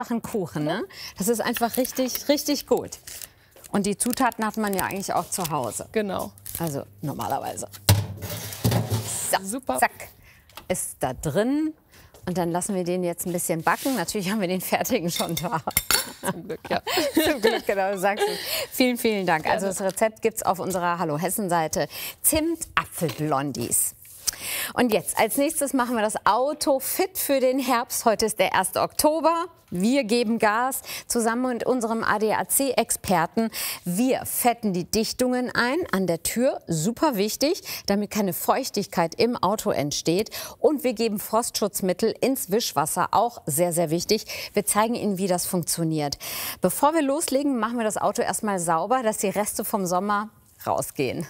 Ein Kuchen, ne? Das ist einfach richtig, richtig gut. Und die Zutaten hat man ja eigentlich auch zu Hause. Genau. Also normalerweise. So, Super. zack, ist da drin. Und dann lassen wir den jetzt ein bisschen backen. Natürlich haben wir den fertigen schon da. Zum Glück, ja. Zum Glück, genau, du sagst es. Vielen, vielen Dank. Also das Rezept gibt es auf unserer Hallo Hessen-Seite. Zimt-Apfel-Blondies. Und jetzt, als nächstes machen wir das Auto fit für den Herbst. Heute ist der 1. Oktober. Wir geben Gas zusammen mit unserem ADAC-Experten. Wir fetten die Dichtungen ein an der Tür, super wichtig, damit keine Feuchtigkeit im Auto entsteht. Und wir geben Frostschutzmittel ins Wischwasser, auch sehr, sehr wichtig. Wir zeigen Ihnen, wie das funktioniert. Bevor wir loslegen, machen wir das Auto erstmal sauber, dass die Reste vom Sommer rausgehen.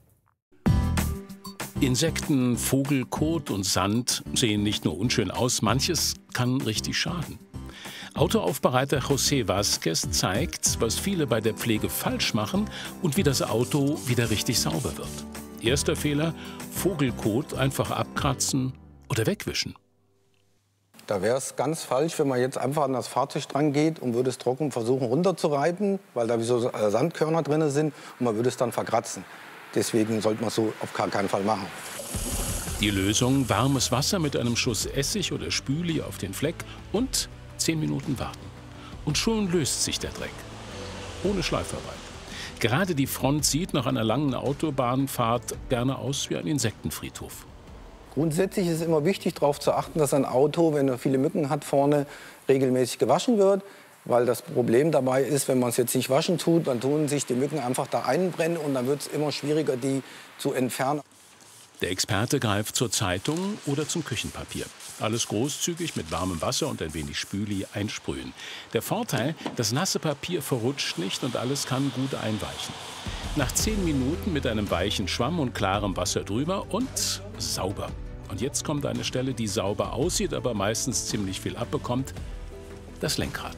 Insekten, Vogel, Kot und Sand sehen nicht nur unschön aus, manches kann richtig schaden. Autoaufbereiter José Vázquez zeigt, was viele bei der Pflege falsch machen und wie das Auto wieder richtig sauber wird. Erster Fehler: Vogelkot einfach abkratzen oder wegwischen. Da wäre es ganz falsch, wenn man jetzt einfach an das Fahrzeug dran geht und würde es trocken versuchen runterzureiben, weil da wie so Sandkörner drin sind und man würde es dann verkratzen. Deswegen sollte man es so auf gar keinen Fall machen. Die Lösung: warmes Wasser mit einem Schuss Essig oder Spüli auf den Fleck und 10 Minuten warten. Und schon löst sich der Dreck. Ohne Schleifarbeit. Gerade die Front sieht nach einer langen Autobahnfahrt gerne aus wie ein Insektenfriedhof. Grundsätzlich ist es immer wichtig, darauf zu achten, dass ein Auto, wenn er viele Mücken hat vorne, regelmäßig gewaschen wird. Weil das Problem dabei ist, wenn man es jetzt nicht waschen tut, dann tun sich die Mücken einfach da einbrennen und dann wird es immer schwieriger, die zu entfernen. Der Experte greift zur Zeitung oder zum Küchenpapier. Alles großzügig mit warmem Wasser und ein wenig Spüli einsprühen. Der Vorteil: das nasse Papier verrutscht nicht und alles kann gut einweichen. Nach 10 Minuten mit einem weichen Schwamm und klarem Wasser drüber und sauber. Und jetzt kommt eine Stelle, die sauber aussieht, aber meistens ziemlich viel abbekommt: das Lenkrad.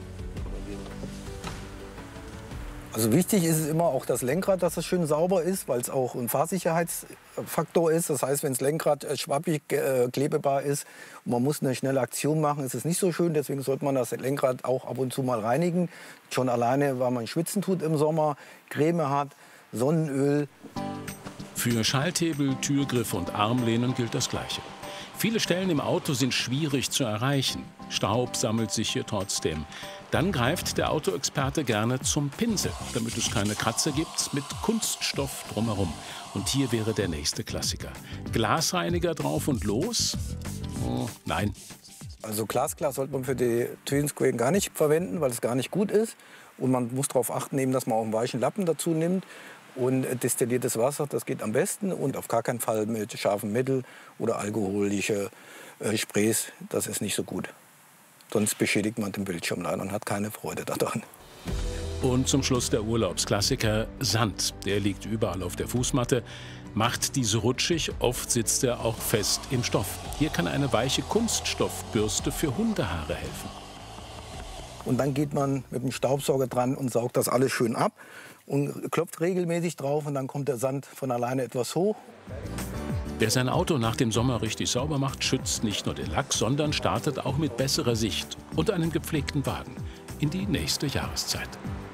Also wichtig ist es immer auch das Lenkrad, dass es schön sauber ist, weil es auch ein Fahrsicherheitsfaktor ist. Das heißt, wenn das Lenkrad schwabbig klebebar ist und man muss eine schnelle Aktion machen, ist es nicht so schön. Deswegen sollte man das Lenkrad auch ab und zu mal reinigen. Schon alleine, weil man schwitzen tut im Sommer, Creme hat, Sonnenöl. Für Schalthebel, Türgriff und Armlehnen gilt das Gleiche. Viele Stellen im Auto sind schwierig zu erreichen. Staub sammelt sich hier trotzdem. Dann greift der Autoexperte gerne zum Pinsel, damit es keine Kratzer gibt, mit Kunststoff drumherum. Und hier wäre der nächste Klassiker. Glasreiniger drauf und los? Oh, nein. Also Glasglas sollte man für die Türen gar nicht verwenden, weil es gar nicht gut ist. Und man muss darauf achten, eben, dass man auch einen weichen Lappen dazu nimmt. Und destilliertes Wasser, das geht am besten. Und auf gar keinen Fall mit scharfem Mittel oder alkoholische Sprays, das ist nicht so gut. Sonst beschädigt man den Bildschirm leider und hat keine Freude daran. Und zum Schluss der Urlaubsklassiker: Sand. Der liegt überall auf der Fußmatte, macht diese rutschig, oft sitzt er auch fest im Stoff. Hier kann eine weiche Kunststoffbürste für Hundehaare helfen. Und dann geht man mit dem Staubsauger dran und saugt das alles schön ab und klopft regelmäßig drauf und dann kommt der Sand von alleine etwas hoch. Wer sein Auto nach dem Sommer richtig sauber macht, schützt nicht nur den Lack, sondern startet auch mit besserer Sicht und einem gepflegten Wagen in die nächste Jahreszeit.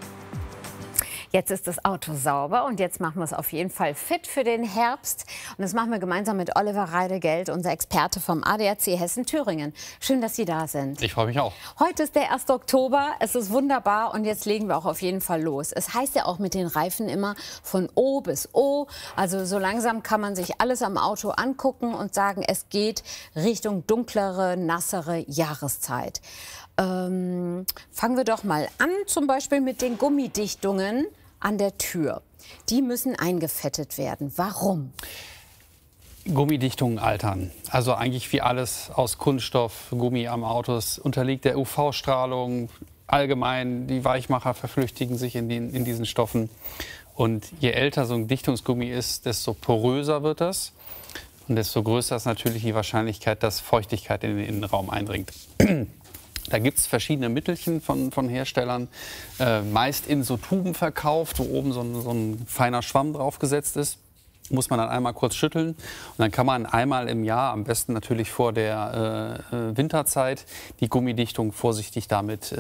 Jetzt ist das Auto sauber und jetzt machen wir es auf jeden Fall fit für den Herbst. Und das machen wir gemeinsam mit Oliver Reidegeld, unser Experte vom ADAC Hessen-Thüringen. Schön, dass Sie da sind. Ich freue mich auch. Heute ist der 1. Oktober, es ist wunderbar und jetzt legen wir auch auf jeden Fall los. Es heißt ja auch mit den Reifen immer von O bis O. Also so langsam kann man sich alles am Auto angucken und sagen, es geht Richtung dunklere, nassere Jahreszeit. Fangen wir doch mal an, zum Beispiel mit den Gummidichtungen an der Tür. Die müssen eingefettet werden. Warum? Gummidichtungen altern. Also eigentlich wie alles aus Kunststoff, Gummi am Auto. Es unterliegt der UV-Strahlung. Allgemein, die Weichmacher verflüchtigen sich in diesen Stoffen. Und je älter so ein Dichtungsgummi ist, desto poröser wird das. Und desto größer ist natürlich die Wahrscheinlichkeit, dass Feuchtigkeit in den Innenraum eindringt. Da gibt es verschiedene Mittelchen von Herstellern, meist in so Tuben verkauft, wo oben so ein feiner Schwamm draufgesetzt ist. muss man dann einmal kurz schütteln und dann kann man einmal im Jahr, am besten natürlich vor der Winterzeit, die Gummidichtung vorsichtig damit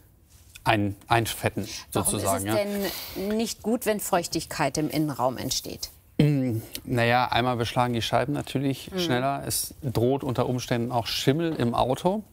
einfetten, sozusagen. Warum ist es denn nicht gut, wenn Feuchtigkeit im Innenraum entsteht? Naja, einmal beschlagen die Scheiben natürlich schneller. Es droht unter Umständen auch Schimmel im Auto.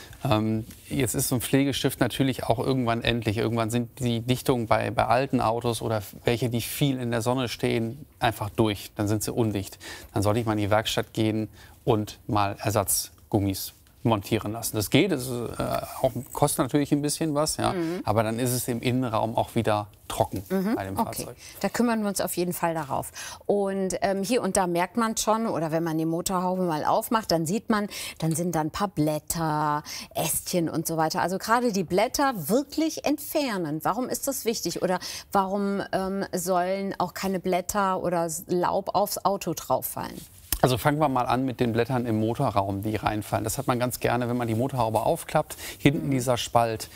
Jetzt ist so ein Pflegestift natürlich auch irgendwann endlich. Irgendwann sind die Dichtungen bei alten Autos oder welche, die viel in der Sonne stehen, einfach durch. Dann sind sie undicht. Dann sollte ich mal in die Werkstatt gehen und mal Ersatzgummis montieren lassen. Das geht, das kostet natürlich ein bisschen was, ja, aber dann ist es im Innenraum auch wieder trocken bei dem Fahrzeug. Da kümmern wir uns auf jeden Fall darauf. Und hier und da merkt man schon, oder wenn man die Motorhaube mal aufmacht, dann sieht man, dann sind da ein paar Blätter, Ästchen und so weiter. Also gerade die Blätter wirklich entfernen. Warum ist das wichtig? Oder warum sollen auch keine Blätter oder Laub aufs Auto drauf fallen? Also fangen wir mal an mit den Blättern im Motorraum, die reinfallen. Das hat man ganz gerne, wenn man die Motorhaube aufklappt. Hinten dieser Spalt,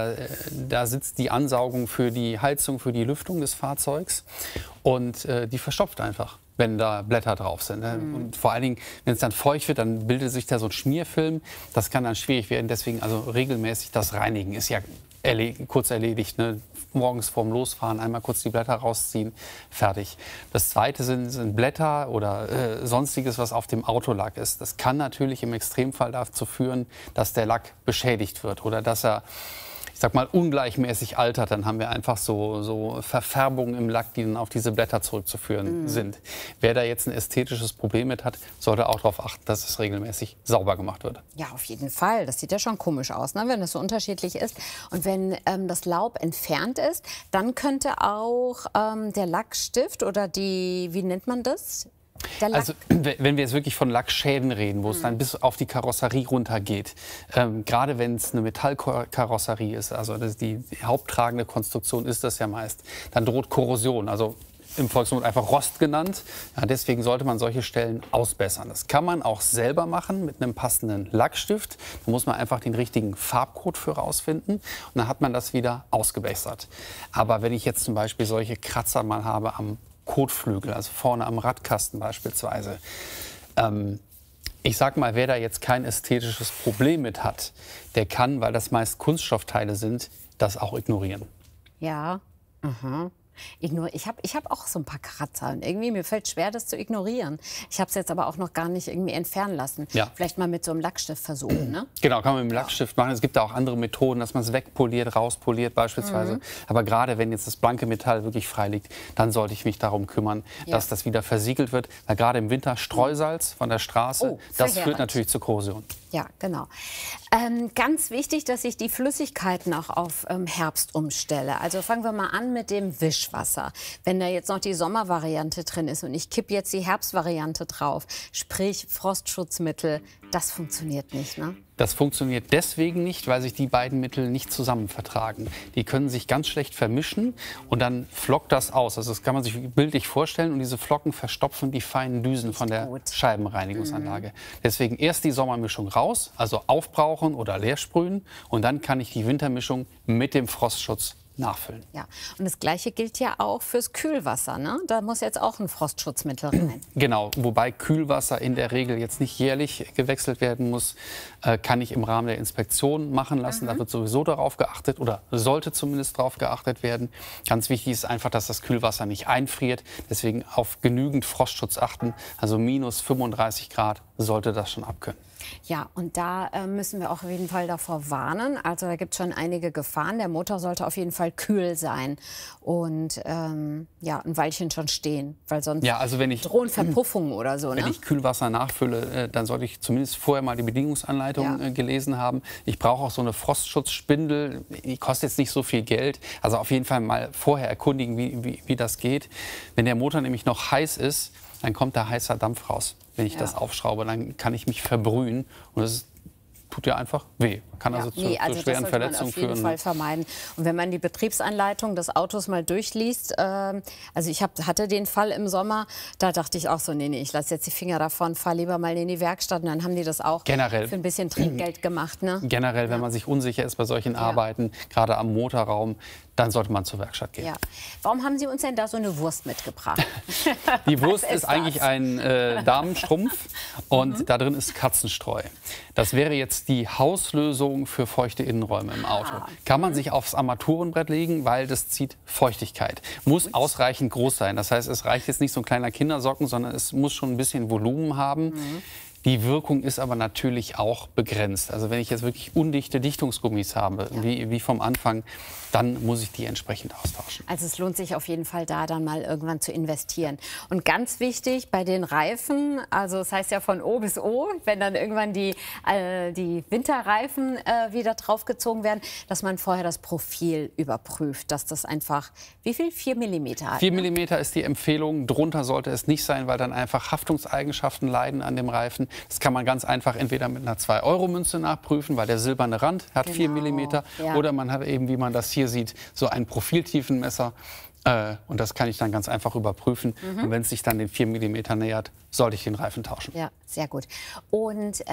da sitzt die Ansaugung für die Heizung, für die Lüftung des Fahrzeugs. Und die verstopft einfach, wenn da Blätter drauf sind. Und vor allen Dingen, wenn es dann feucht wird, dann bildet sich da so ein Schmierfilm. Das kann dann schwierig werden. Deswegen also regelmäßig das Reinigen ist ja kurz erledigt. Ne? Morgens vorm Losfahren einmal kurz die Blätter rausziehen, fertig. Das Zweite sind Blätter oder Sonstiges, was auf dem Autolack ist. Das kann natürlich im Extremfall dazu führen, dass der Lack beschädigt wird oder dass er, ich sag mal, ungleichmäßig altert. Dann haben wir einfach so Verfärbungen im Lack, die dann auf diese Blätter zurückzuführen sind. Wer da jetzt ein ästhetisches Problem mit hat, sollte auch darauf achten, dass es regelmäßig sauber gemacht wird. Ja, auf jeden Fall. Das sieht ja schon komisch aus, ne? Wenn das so unterschiedlich ist. Und wenn das Laub entfernt ist, dann könnte auch der Lackstift oder wie nennt man das? Also wenn wir jetzt wirklich von Lackschäden reden, wo es dann bis auf die Karosserie runtergeht, gerade wenn es eine Metallkarosserie ist, also die haupttragende Konstruktion ist das ja meist, dann droht Korrosion, also im Volksmund einfach Rost genannt. Ja, deswegen sollte man solche Stellen ausbessern. Das kann man auch selber machen mit einem passenden Lackstift. Da muss man einfach den richtigen Farbcode für rausfinden und dann hat man das wieder ausgebessert. Aber wenn ich jetzt zum Beispiel solche Kratzer mal habe am Kotflügel, also vorne am Radkasten beispielsweise. Ich sag mal, wer da jetzt kein ästhetisches Problem mit hat, der kann, weil das meist Kunststoffteile sind, das auch ignorieren. Ja, Ich hab auch so ein paar Kratzer und irgendwie mir fällt schwer, das zu ignorieren. Ich habe es jetzt aber auch noch gar nicht irgendwie entfernen lassen. Ja. Vielleicht mal mit so einem Lackstift versuchen, ne? Genau, kann man mit dem Lackstift machen. Es gibt da auch andere Methoden, dass man es wegpoliert, rauspoliert beispielsweise. Aber gerade wenn jetzt das blanke Metall wirklich frei liegt, dann sollte ich mich darum kümmern, dass das wieder versiegelt wird. Weil gerade im Winter Streusalz von der Straße, das führt natürlich zur Korrosion. Ja, genau. Ganz wichtig, dass ich die Flüssigkeiten auch auf Herbst umstelle. Also fangen wir mal an mit dem Wischwasser. Wenn da jetzt noch die Sommervariante drin ist und ich kippe jetzt die Herbstvariante drauf, sprich Frostschutzmittel, das funktioniert nicht, ne? Das funktioniert deswegen nicht, weil sich die beiden Mittel nicht zusammen vertragen. Die können sich ganz schlecht vermischen und dann flockt das aus. Also das kann man sich bildlich vorstellen und diese Flocken verstopfen die feinen Düsen von der Scheibenreinigungsanlage. Deswegen erst die Sommermischung raus, also aufbrauchen oder leer sprühen und dann kann ich die Wintermischung mit dem Frostschutz nachfüllen. Ja, und das Gleiche gilt ja auch fürs Kühlwasser, ne? Da muss jetzt auch ein Frostschutzmittel rein. Genau, wobei Kühlwasser in der Regel jetzt nicht jährlich gewechselt werden muss, kann ich im Rahmen der Inspektion machen lassen. Da wird sowieso darauf geachtet oder sollte zumindest darauf geachtet werden. Ganz wichtig ist einfach, dass das Kühlwasser nicht einfriert. Deswegen auf genügend Frostschutz achten. Also minus 35 Grad sollte das schon abkönnen. Ja, und da müssen wir auch auf jeden Fall davor warnen. Also da gibt es schon einige Gefahren. Der Motor sollte auf jeden Fall kühl sein und ja, ein Weilchen schon stehen, weil sonst drohen Verpuffungen oder so. Wenn ich Kühlwasser nachfülle, dann sollte ich zumindest vorher mal die Bedingungsanleitung gelesen haben. Ich brauche auch so eine Frostschutzspindel. Die kostet jetzt nicht so viel Geld. Also auf jeden Fall mal vorher erkundigen, wie das geht. Wenn der Motor nämlich noch heiß ist, dann kommt da heißer Dampf raus. Wenn ich das aufschraube, dann kann ich mich verbrühen und das tut ja einfach weh. kann also zu schweren Verletzungen führen. Auf jeden Fall vermeiden. Und wenn man die Betriebsanleitung des Autos mal durchliest, also ich hatte den Fall im Sommer, da dachte ich auch so, nee, ich lasse jetzt die Finger davon, fahre lieber mal in die Werkstatt. Und dann haben die das auch generell für ein bisschen Trinkgeld gemacht. Ne? Generell, wenn man sich unsicher ist bei solchen Arbeiten, gerade am Motorraum, dann sollte man zur Werkstatt gehen. Ja. Warum haben Sie uns denn da so eine Wurst mitgebracht? Die Wurst ist eigentlich ein Damenstrumpf und da drin ist Katzenstreu. Das wäre jetzt die Hauslösung für feuchte Innenräume im Auto. Kann man sich aufs Armaturenbrett legen, weil das zieht Feuchtigkeit. Muss ausreichend groß sein. Das heißt, es reicht jetzt nicht so ein kleiner Kindersocken, sondern es muss schon ein bisschen Volumen haben. Die Wirkung ist aber natürlich auch begrenzt. Also wenn ich jetzt wirklich undichte Dichtungsgummis habe, wie vom Anfang, dann muss ich die entsprechend austauschen. Also es lohnt sich auf jeden Fall da dann mal irgendwann zu investieren. Und ganz wichtig bei den Reifen, also das heißt ja von O bis O, wenn dann irgendwann die Winterreifen wieder draufgezogen werden, dass man vorher das Profil überprüft, dass das einfach, wie viel? 4 mm hat? 4 mm ist die Empfehlung, drunter sollte es nicht sein, weil dann einfach Haftungseigenschaften leiden an dem Reifen. Das kann man ganz einfach entweder mit einer 2-Euro-Münze nachprüfen, weil der silberne Rand hat 4 mm. Oder man hat eben, wie man das hier sieht, so ein Profiltiefenmesser. Und das kann ich dann ganz einfach überprüfen. Und wenn es sich dann den 4 mm nähert, sollte ich den Reifen tauschen. Ja, sehr gut. Und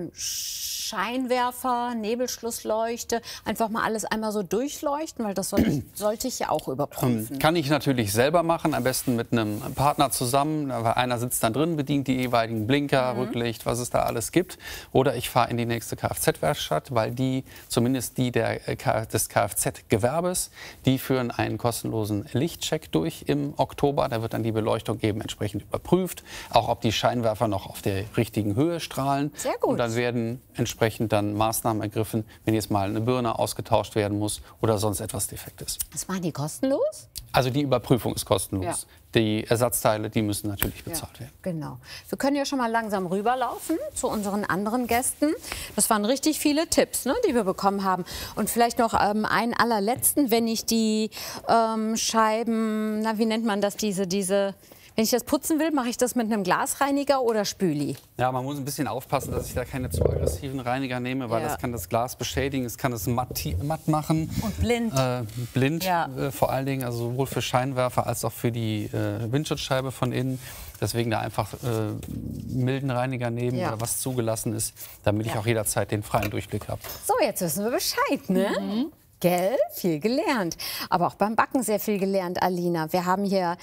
Scheinwerfer, Nebelschlussleuchte, einfach mal alles einmal so durchleuchten, weil das sollte ich ja auch überprüfen. Kann ich natürlich selber machen, am besten mit einem Partner zusammen. Einer sitzt dann drin, bedient die jeweiligen Blinker, Rücklicht, was es da alles gibt. Oder ich fahre in die nächste Kfz-Werkstatt, weil die, zumindest die des Kfz-Gewerbes, die führen einen kostenlosen Lichtcheck durch im Oktober. Da wird dann die Beleuchtung eben entsprechend überprüft. Auch ob die Scheinwerfer noch auf der richtigen Höhe strahlen. Sehr gut. Und dann werden entsprechend dann Maßnahmen ergriffen, wenn jetzt mal eine Birne ausgetauscht werden muss oder sonst etwas defekt ist. Das machen die kostenlos? Also die Überprüfung ist kostenlos. Ja. Die Ersatzteile, die müssen natürlich bezahlt werden. Genau. Wir können ja schon mal langsam rüberlaufen zu unseren anderen Gästen. Das waren richtig viele Tipps, ne, die wir bekommen haben. Und vielleicht noch einen allerletzten, wenn ich die Scheiben, na, wie nennt man das, wenn ich das putzen will, mache ich das mit einem Glasreiniger oder Spüli? Ja, man muss ein bisschen aufpassen, dass ich da keine zu aggressiven Reiniger nehme, weil das kann das Glas beschädigen, es kann es matt machen. Und blind. Blind vor allen Dingen, also sowohl für Scheinwerfer als auch für die Windschutzscheibe von innen. Deswegen da einfach milden Reiniger nehmen oder was zugelassen ist, damit ich auch jederzeit den freien Durchblick habe. So, jetzt wissen wir Bescheid, ne? Gell? Viel gelernt. Aber auch beim Backen sehr viel gelernt, Alina. Wir haben hier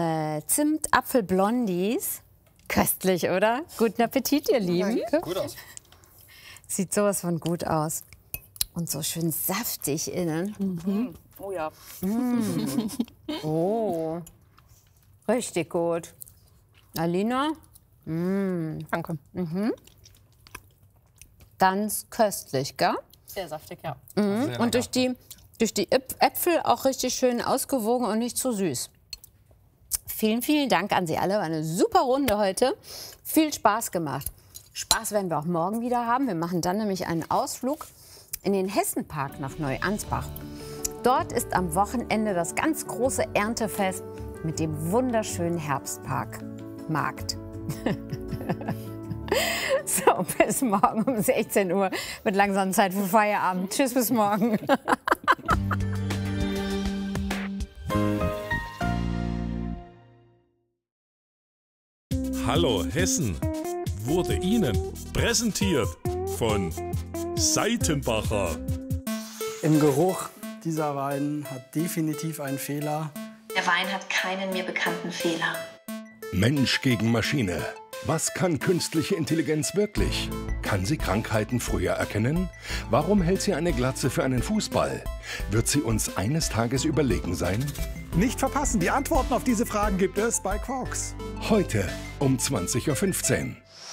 Zimt-Apfel-Blondies. Köstlich, oder? Guten Appetit, ihr Lieben. Danke. Gut aus. Sieht sowas von gut aus. Und so schön saftig innen. Oh ja. Oh, richtig gut. Alina? Danke. Ganz köstlich, gell? Sehr saftig, ja. Und durch die Äpfel auch richtig schön ausgewogen und nicht zu süß. Vielen, vielen Dank an Sie alle. War eine super Runde heute. Viel Spaß gemacht. Spaß werden wir auch morgen wieder haben. Wir machen dann nämlich einen Ausflug in den Hessenpark nach Neuansbach. Dort ist am Wochenende das ganz große Erntefest mit dem wunderschönen Herbstparkmarkt. So, bis morgen um 16 Uhr. Wird langsam Zeit für Feierabend. Tschüss, bis morgen. Hallo Hessen wurde Ihnen präsentiert von Seitenbacher. Im Geruch dieser Wein hat definitiv einen Fehler. Der Wein hat keinen mir bekannten Fehler. Mensch gegen Maschine. Was kann künstliche Intelligenz wirklich? Kann sie Krankheiten früher erkennen? Warum hält sie eine Glatze für einen Fußball? Wird sie uns eines Tages überlegen sein? Nicht verpassen, die Antworten auf diese Fragen gibt es bei Quarks. Heute um 20:15 Uhr.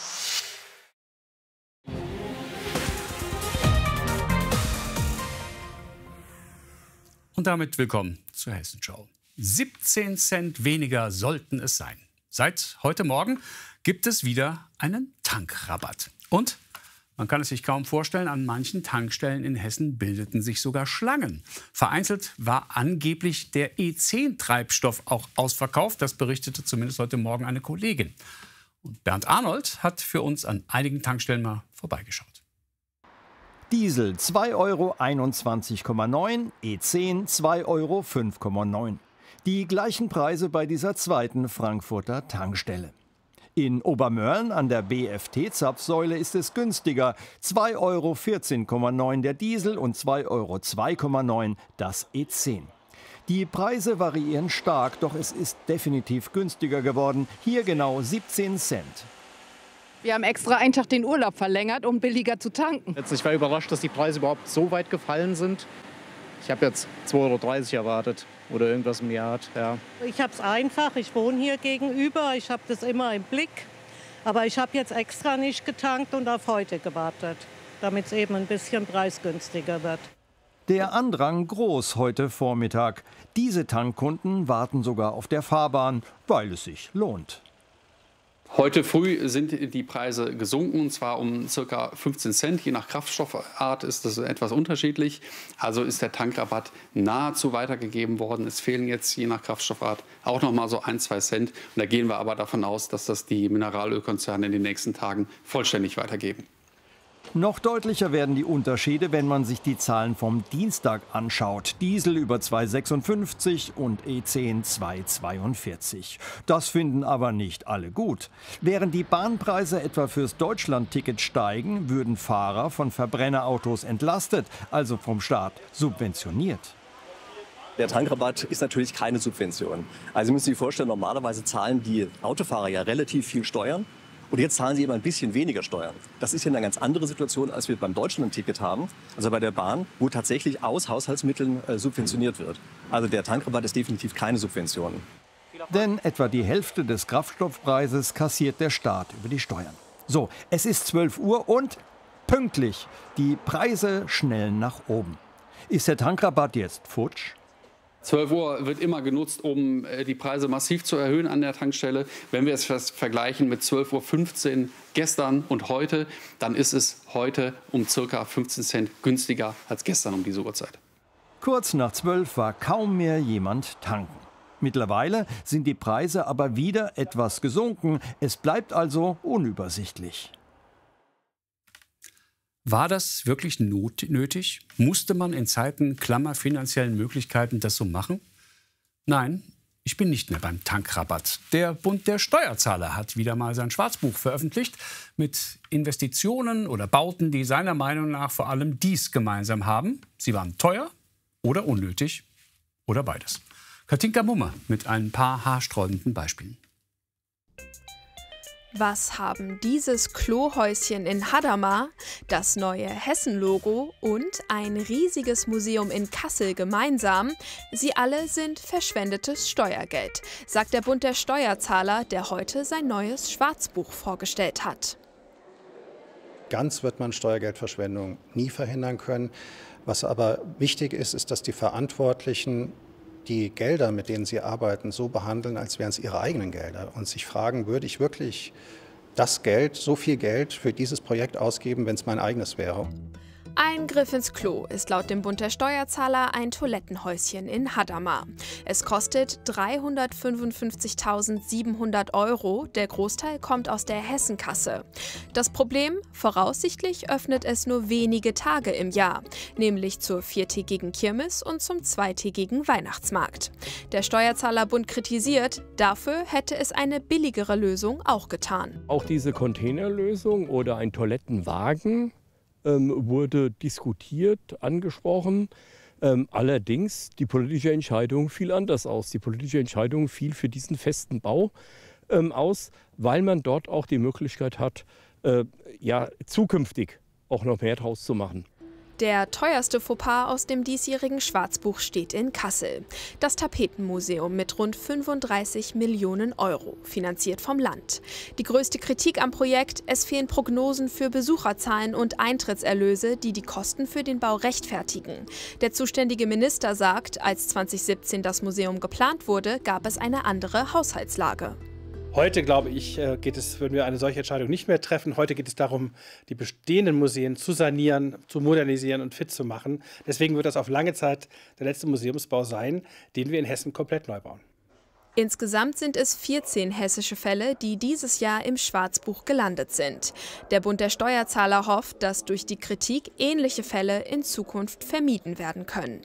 Und damit willkommen zur Hessenschau. 17 Cent weniger sollten es sein. Seit heute Morgen gibt es wieder einen Tankrabatt. Und man kann es sich kaum vorstellen, an manchen Tankstellen in Hessen bildeten sich sogar Schlangen. Vereinzelt war angeblich der E10-Treibstoff auch ausverkauft. Das berichtete zumindest heute Morgen eine Kollegin. Und Bernd Arnold hat für uns an einigen Tankstellen mal vorbeigeschaut. Diesel 2,21,9 €, E10 2,05,9 €. Die gleichen Preise bei dieser zweiten Frankfurter Tankstelle. In Obermörlen an der BFT-Zapfsäule ist es günstiger. 2,14,9 € der Diesel und 2,2,9 € das E10. Die Preise variieren stark, doch es ist definitiv günstiger geworden. Hier genau 17 Cent. Wir haben extra einen Tag den Urlaub verlängert, um billiger zu tanken. Ich war überrascht, dass die Preise überhaupt so weit gefallen sind. Ich habe jetzt 2,30 € erwartet oder irgendwas im Jahr. Ja. Ich habe es einfach, ich wohne hier gegenüber, ich habe das immer im Blick. Aber ich habe jetzt extra nicht getankt und auf heute gewartet, damit es eben ein bisschen preisgünstiger wird. Der Andrang groß heute Vormittag. Diese Tankkunden warten sogar auf der Fahrbahn, weil es sich lohnt. Heute früh sind die Preise gesunken, und zwar um ca. 15 Cent. Je nach Kraftstoffart ist das etwas unterschiedlich. Also ist der Tankrabatt nahezu weitergegeben worden. Es fehlen jetzt je nach Kraftstoffart auch noch mal so 1-2 Cent. Und da gehen wir aber davon aus, dass das die Mineralölkonzerne in den nächsten Tagen vollständig weitergeben. Noch deutlicher werden die Unterschiede, wenn man sich die Zahlen vom Dienstag anschaut. Diesel über 2,56 und E10 2,42. Das finden aber nicht alle gut. Während die Bahnpreise etwa fürs Deutschlandticket steigen, würden Fahrer von Verbrennerautos entlastet, also vom Staat subventioniert. Der Tankrabatt ist natürlich keine Subvention. Also Sie müssen sich vorstellen, normalerweise zahlen die Autofahrer ja relativ viel Steuern. Und jetzt zahlen sie eben ein bisschen weniger Steuern. Das ist ja eine ganz andere Situation, als wir beim Deutschlandticket haben, also bei der Bahn, wo tatsächlich aus Haushaltsmitteln subventioniert wird. Also der Tankrabatt ist definitiv keine Subvention. Denn etwa die Hälfte des Kraftstoffpreises kassiert der Staat über die Steuern. So, es ist 12 Uhr und pünktlich. Die Preise schnellen nach oben. Ist der Tankrabatt jetzt futsch? 12 Uhr wird immer genutzt, um die Preise massiv zu erhöhen an der Tankstelle. Wenn wir es vergleichen mit 12:15 Uhr gestern und heute, dann ist es heute um ca. 15 Cent günstiger als gestern um diese Uhrzeit. Kurz nach 12 war kaum mehr jemand tanken. Mittlerweile sind die Preise aber wieder etwas gesunken. Es bleibt also unübersichtlich. War das wirklich nötig? Musste man in Zeiten klammer finanziellen Möglichkeiten das so machen? Nein, ich bin nicht mehr beim Tankrabatt. Der Bund der Steuerzahler hat wieder mal sein Schwarzbuch veröffentlicht mit Investitionen oder Bauten, die seiner Meinung nach vor allem dies gemeinsam haben: Sie waren teuer oder unnötig oder beides. Katinka Mummer mit ein paar haarsträubenden Beispielen. Was haben dieses Klohäuschen in Hadamar, das neue Hessen-Logo und ein riesiges Museum in Kassel gemeinsam? Sie alle sind verschwendetes Steuergeld, sagt der Bund der Steuerzahler, der heute sein neues Schwarzbuch vorgestellt hat. Ganz wird man Steuergeldverschwendung nie verhindern können. Was aber wichtig ist, ist, dass die Verantwortlichen die Gelder, mit denen sie arbeiten, so behandeln, als wären es ihre eigenen Gelder und sich fragen, würde ich wirklich das Geld, so viel Geld für dieses Projekt ausgeben, wenn es mein eigenes wäre? Ein Griff ins Klo ist laut dem Bund der Steuerzahler ein Toilettenhäuschen in Hadamar. Es kostet 355.700 €. Der Großteil kommt aus der Hessenkasse. Das Problem? Voraussichtlich öffnet es nur wenige Tage im Jahr, nämlich zur 4-tägigen Kirmes und zum 2-tägigen Weihnachtsmarkt. Der Steuerzahlerbund kritisiert, dafür hätte es eine billigere Lösung auch getan. Auch diese Containerlösung oder ein Toilettenwagen wurde diskutiert, angesprochen. Allerdings, die politische Entscheidung fiel anders aus. Die politische Entscheidung fiel für diesen festen Bau aus, weil man dort auch die Möglichkeit hat, ja, zukünftig auch noch mehr draus zu machen. Der teuerste Fauxpas aus dem diesjährigen Schwarzbuch steht in Kassel. Das Tapetenmuseum mit rund 35 Millionen €, finanziert vom Land. Die größte Kritik am Projekt: Es fehlen Prognosen für Besucherzahlen und Eintrittserlöse, die die Kosten für den Bau rechtfertigen. Der zuständige Minister sagt, als 2017 das Museum geplant wurde, gab es eine andere Haushaltslage. Heute, glaube ich, würden wir eine solche Entscheidung nicht mehr treffen. Heute geht es darum, die bestehenden Museen zu sanieren, zu modernisieren und fit zu machen. Deswegen wird das auf lange Zeit der letzte Museumsbau sein, den wir in Hessen komplett neu bauen. Insgesamt sind es 14 hessische Fälle, die dieses Jahr im Schwarzbuch gelandet sind. Der Bund der Steuerzahler hofft, dass durch die Kritik ähnliche Fälle in Zukunft vermieden werden können.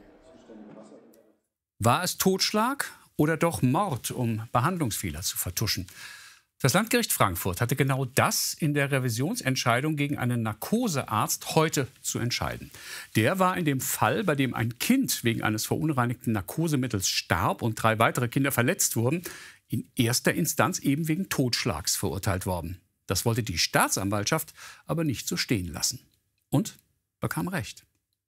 War es Totschlag oder doch Mord, um Behandlungsfehler zu vertuschen? Das Landgericht Frankfurt hatte genau das in der Revisionsentscheidung gegen einen Narkosearzt heute zu entscheiden. Der war in dem Fall, bei dem ein Kind wegen eines verunreinigten Narkosemittels starb und 3 weitere Kinder verletzt wurden, in erster Instanz eben wegen Totschlags verurteilt worden. Das wollte die Staatsanwaltschaft aber nicht so stehen lassen. Und bekam Recht.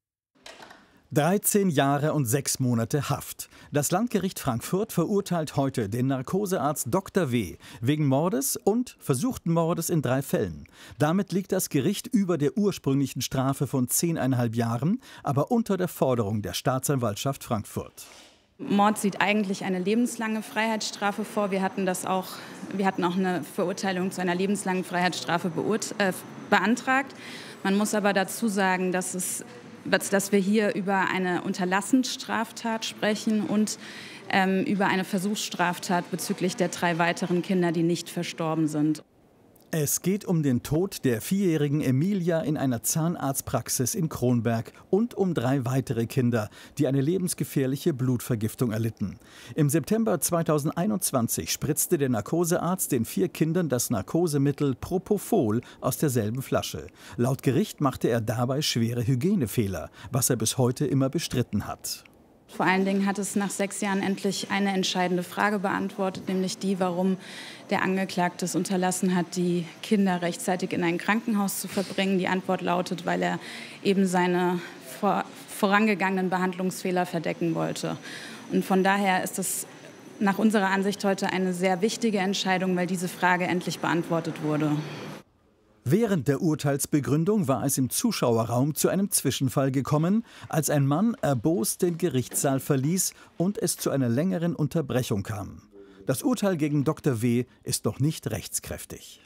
13 Jahre und 6 Monate Haft. Das Landgericht Frankfurt verurteilt heute den Narkosearzt Dr. W. wegen Mordes und versuchten Mordes in 3 Fällen. Damit liegt das Gericht über der ursprünglichen Strafe von 10,5 Jahren, aber unter der Forderung der Staatsanwaltschaft Frankfurt. Mord sieht eigentlich eine lebenslange Freiheitsstrafe vor. Wir hatten auch eine Verurteilung zu einer lebenslangen Freiheitsstrafe beantragt. Man muss aber dazu sagen, dass wir hier über eine Unterlassensstraftat sprechen und über eine Versuchsstraftat bezüglich der 3 weiteren Kinder, die nicht verstorben sind. Es geht um den Tod der 4-jährigen Emilia in einer Zahnarztpraxis in Kronberg und um 3 weitere Kinder, die eine lebensgefährliche Blutvergiftung erlitten. Im September 2021 spritzte der Narkosearzt den 4 Kindern das Narkosemittel Propofol aus derselben Flasche. Laut Gericht machte er dabei schwere Hygienefehler, was er bis heute immer bestritten hat. Vor allen Dingen hat es nach 6 Jahren endlich eine entscheidende Frage beantwortet, nämlich die, warum der Angeklagte es unterlassen hat, die Kinder rechtzeitig in ein Krankenhaus zu verbringen. Die Antwort lautet, weil er eben seine vorangegangenen Behandlungsfehler verdecken wollte. Und von daher ist es nach unserer Ansicht heute eine sehr wichtige Entscheidung, weil diese Frage endlich beantwortet wurde. Während der Urteilsbegründung war es im Zuschauerraum zu einem Zwischenfall gekommen, als ein Mann erbost den Gerichtssaal verließ und es zu einer längeren Unterbrechung kam. Das Urteil gegen Dr. W. ist noch nicht rechtskräftig.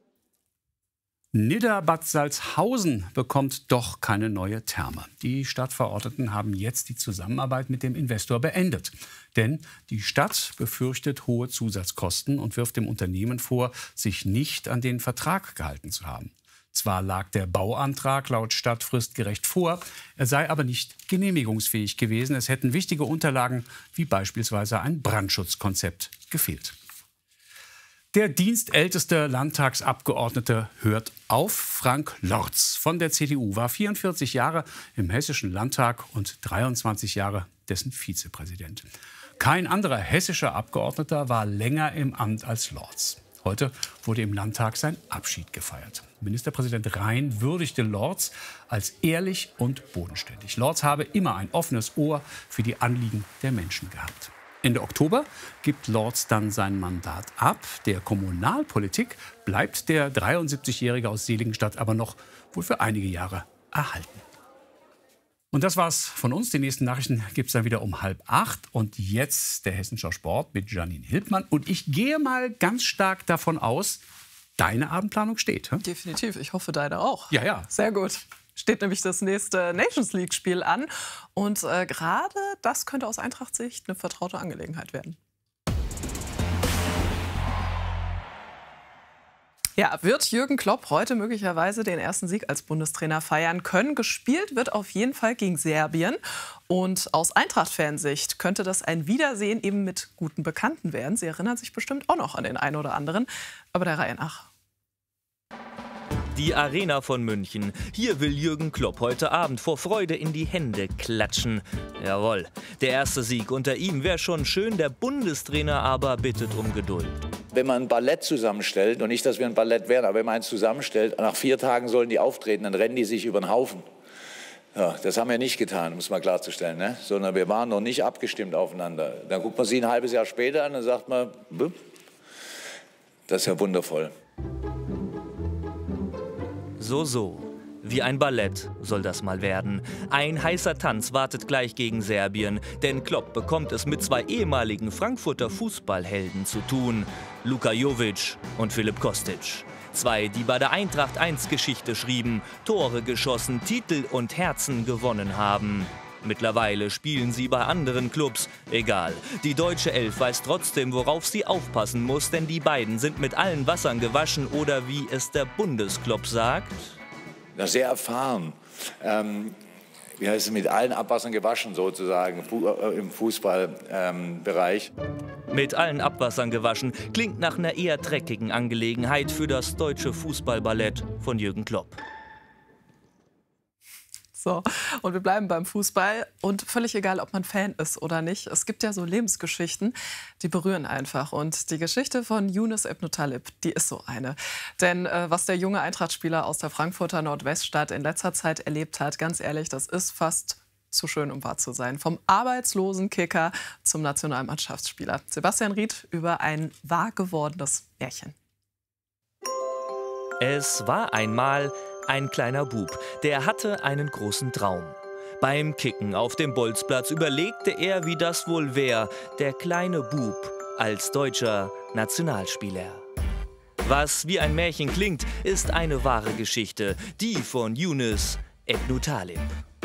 Nidda-Bad Salzhausen bekommt doch keine neue Therme. Die Stadtverordneten haben jetzt die Zusammenarbeit mit dem Investor beendet. Denn die Stadt befürchtet hohe Zusatzkosten und wirft dem Unternehmen vor, sich nicht an den Vertrag gehalten zu haben. Zwar lag der Bauantrag laut Stadt fristgerecht vor, er sei aber nicht genehmigungsfähig gewesen. Es hätten wichtige Unterlagen wie beispielsweise ein Brandschutzkonzept gefehlt. Der dienstälteste Landtagsabgeordnete hört auf. Frank Lorz von der CDU war 44 Jahre im Hessischen Landtag und 23 Jahre dessen Vizepräsident. Kein anderer hessischer Abgeordneter war länger im Amt als Lorz. Heute wurde im Landtag sein Abschied gefeiert. Ministerpräsident Rhein würdigte Lorz als ehrlich und bodenständig. Lorz habe immer ein offenes Ohr für die Anliegen der Menschen gehabt. Ende Oktober gibt Lorz dann sein Mandat ab. Der Kommunalpolitik bleibt der 73-Jährige aus Seligenstadt aber noch wohl für einige Jahre erhalten. Und das war's von uns. Die nächsten Nachrichten gibt es dann wieder um 7:30. Und jetzt der Hessenscher Sport mit Janine Hilbmann. Und ich gehe mal ganz stark davon aus, deine Abendplanung steht. Hm? Definitiv. Ich hoffe, deine auch. Ja, ja. Sehr gut. Steht nämlich das nächste Nations-League-Spiel an. Und gerade das könnte aus Eintracht-Sicht eine vertraute Angelegenheit werden. Ja, wird Jürgen Klopp heute möglicherweise den ersten Sieg als Bundestrainer feiern können? Gespielt wird auf jeden Fall gegen Serbien. Und aus Eintracht-Fansicht könnte das ein Wiedersehen eben mit guten Bekannten werden. Sie erinnern sich bestimmt auch noch an den einen oder anderen. Aber der Reihe nach. Die Arena von München. Hier will Jürgen Klopp heute Abend vor Freude in die Hände klatschen. Jawohl, der erste Sieg unter ihm wäre schon schön, der Bundestrainer aber bittet um Geduld. Wenn man ein Ballett zusammenstellt, und nicht, dass wir ein Ballett wären, aber wenn man eins zusammenstellt, nach 4 Tagen sollen die auftreten, dann rennen die sich über den Haufen. Ja, das haben wir nicht getan, muss man klarzustellen, ne? Sondern wir waren noch nicht abgestimmt aufeinander. Dann guckt man sie ein halbes Jahr später an und sagt man, das ist ja wundervoll. So. Wie ein Ballett soll das mal werden. Ein heißer Tanz wartet gleich gegen Serbien, denn Klopp bekommt es mit 2 ehemaligen Frankfurter Fußballhelden zu tun. Luka Jovic und Filip Kostic. 2, die bei der Eintracht 1 Geschichte schrieben, Tore geschossen, Titel und Herzen gewonnen haben. Mittlerweile spielen sie bei anderen Clubs. Egal. Die deutsche Elf weiß trotzdem, worauf sie aufpassen muss, denn die beiden sind mit allen Wassern gewaschen oder wie es der Bundesclub sagt. Sehr erfahren. Wie heißt es, mit allen Abwassern gewaschen sozusagen im Fußballbereich. Mit allen Abwassern gewaschen klingt nach einer eher dreckigen Angelegenheit für das deutsche Fußballballett von Jürgen Klopp. So, und wir bleiben beim Fußball und völlig egal, ob man Fan ist oder nicht. Es gibt ja so Lebensgeschichten, die berühren einfach. Und die Geschichte von Younes Ebnou Talib, die ist so eine. Denn was der junge Eintracht-Spieler aus der Frankfurter Nordweststadt in letzter Zeit erlebt hat, ganz ehrlich, das ist fast zu schön, um wahr zu sein. Vom arbeitslosen Kicker zum Nationalmannschaftsspieler. Sebastian Ried über ein wahr gewordenes Märchen. Es war einmal ein kleiner Bub, der hatte einen großen Traum. Beim Kicken auf dem Bolzplatz überlegte er, wie das wohl wäre, der kleine Bub als deutscher Nationalspieler. Was wie ein Märchen klingt, ist eine wahre Geschichte, die von Younes Ebnou Talib.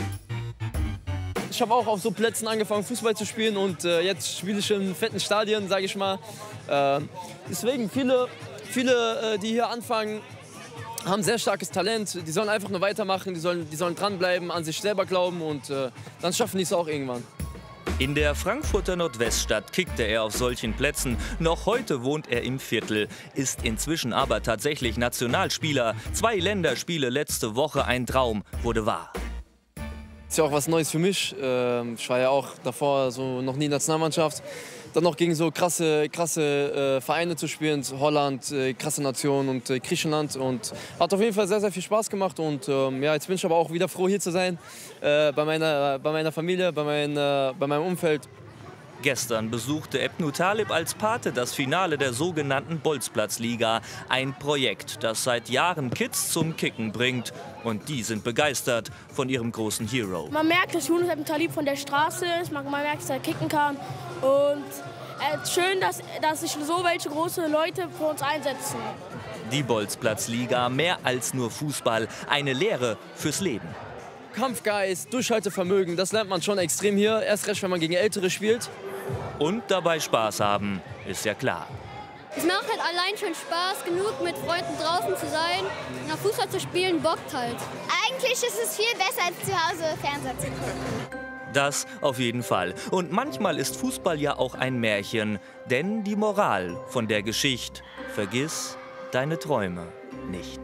Ich habe auch auf so Plätzen angefangen, Fußball zu spielen und jetzt spiele ich in fetten Stadien, sage ich mal. Deswegen viele, die hier anfangen, haben sehr starkes Talent. Die sollen einfach nur weitermachen, die sollen dranbleiben, an sich selber glauben und dann schaffen die es auch irgendwann. In der Frankfurter Nordweststadt kickte er auf solchen Plätzen. Noch heute wohnt er im Viertel, ist inzwischen aber tatsächlich Nationalspieler. 2 Länderspiele letzte Woche, ein Traum wurde wahr. Das ist ja auch was Neues für mich. Ich war ja auch davor so noch nie in der Nationalmannschaft. Dann noch gegen so krasse Vereine zu spielen, Holland, krasse Nation und Griechenland. Und hat auf jeden Fall sehr, sehr viel Spaß gemacht. Und ja, jetzt bin ich aber auch wieder froh, hier zu sein, bei meiner Familie, bei meinem Umfeld. Gestern besuchte Ebnou Talib als Pate das Finale der sogenannten Bolzplatzliga. Ein Projekt, das seit Jahren Kids zum Kicken bringt. Und die sind begeistert von ihrem großen Hero. Man merkt, dass Younes Ebnou Talib von der Straße ist. Man merkt, dass er kicken kann. Und schön, dass sich so welche große Leute für uns einsetzen. Die Bolzplatzliga, mehr als nur Fußball, eine Lehre fürs Leben. Kampfgeist, Durchhaltevermögen, das lernt man schon extrem hier. Erst recht, wenn man gegen Ältere spielt. Und dabei Spaß haben, ist ja klar. Es macht halt allein schon Spaß, genug mit Freunden draußen zu sein. Nach Fußball zu spielen bockt halt. Eigentlich ist es viel besser, als zu Hause Fernseher zu gucken. Das auf jeden Fall. Und manchmal ist Fußball ja auch ein Märchen. Denn die Moral von der Geschichte: Vergiss deine Träume nicht.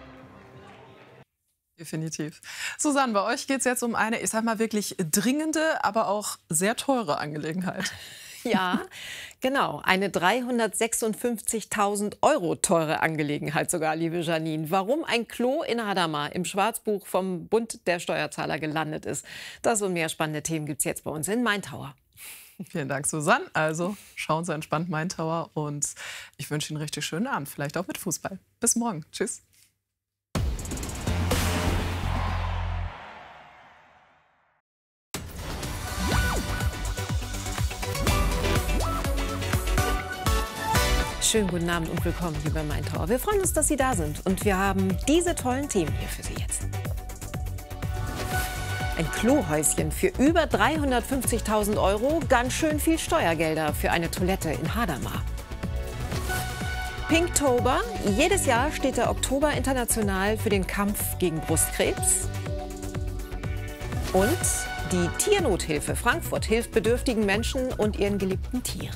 Definitiv. Susanne, bei euch geht es jetzt um eine, ich sag mal, wirklich dringende, aber auch sehr teure Angelegenheit. Ja, genau. Eine 356.000 € teure Angelegenheit sogar, liebe Janine. Warum ein Klo in Hadamar im Schwarzbuch vom Bund der Steuerzahler gelandet ist. Das und mehr spannende Themen gibt es jetzt bei uns in Maintower. Vielen Dank, Susanne. Also schauen Sie entspannt Maintower und ich wünsche Ihnen einen richtig schönen Abend, vielleicht auch mit Fußball. Bis morgen. Tschüss. Schönen guten Abend und willkommen hier bei Maintower. Wir freuen uns, dass Sie da sind und wir haben diese tollen Themen hier für Sie jetzt. Ein Klohäuschen für über 350.000 €, ganz schön viel Steuergelder für eine Toilette in Hadamar. Pinktober, jedes Jahr steht der Oktober international für den Kampf gegen Brustkrebs. Und die Tiernothilfe Frankfurt hilft bedürftigen Menschen und ihren geliebten Tieren.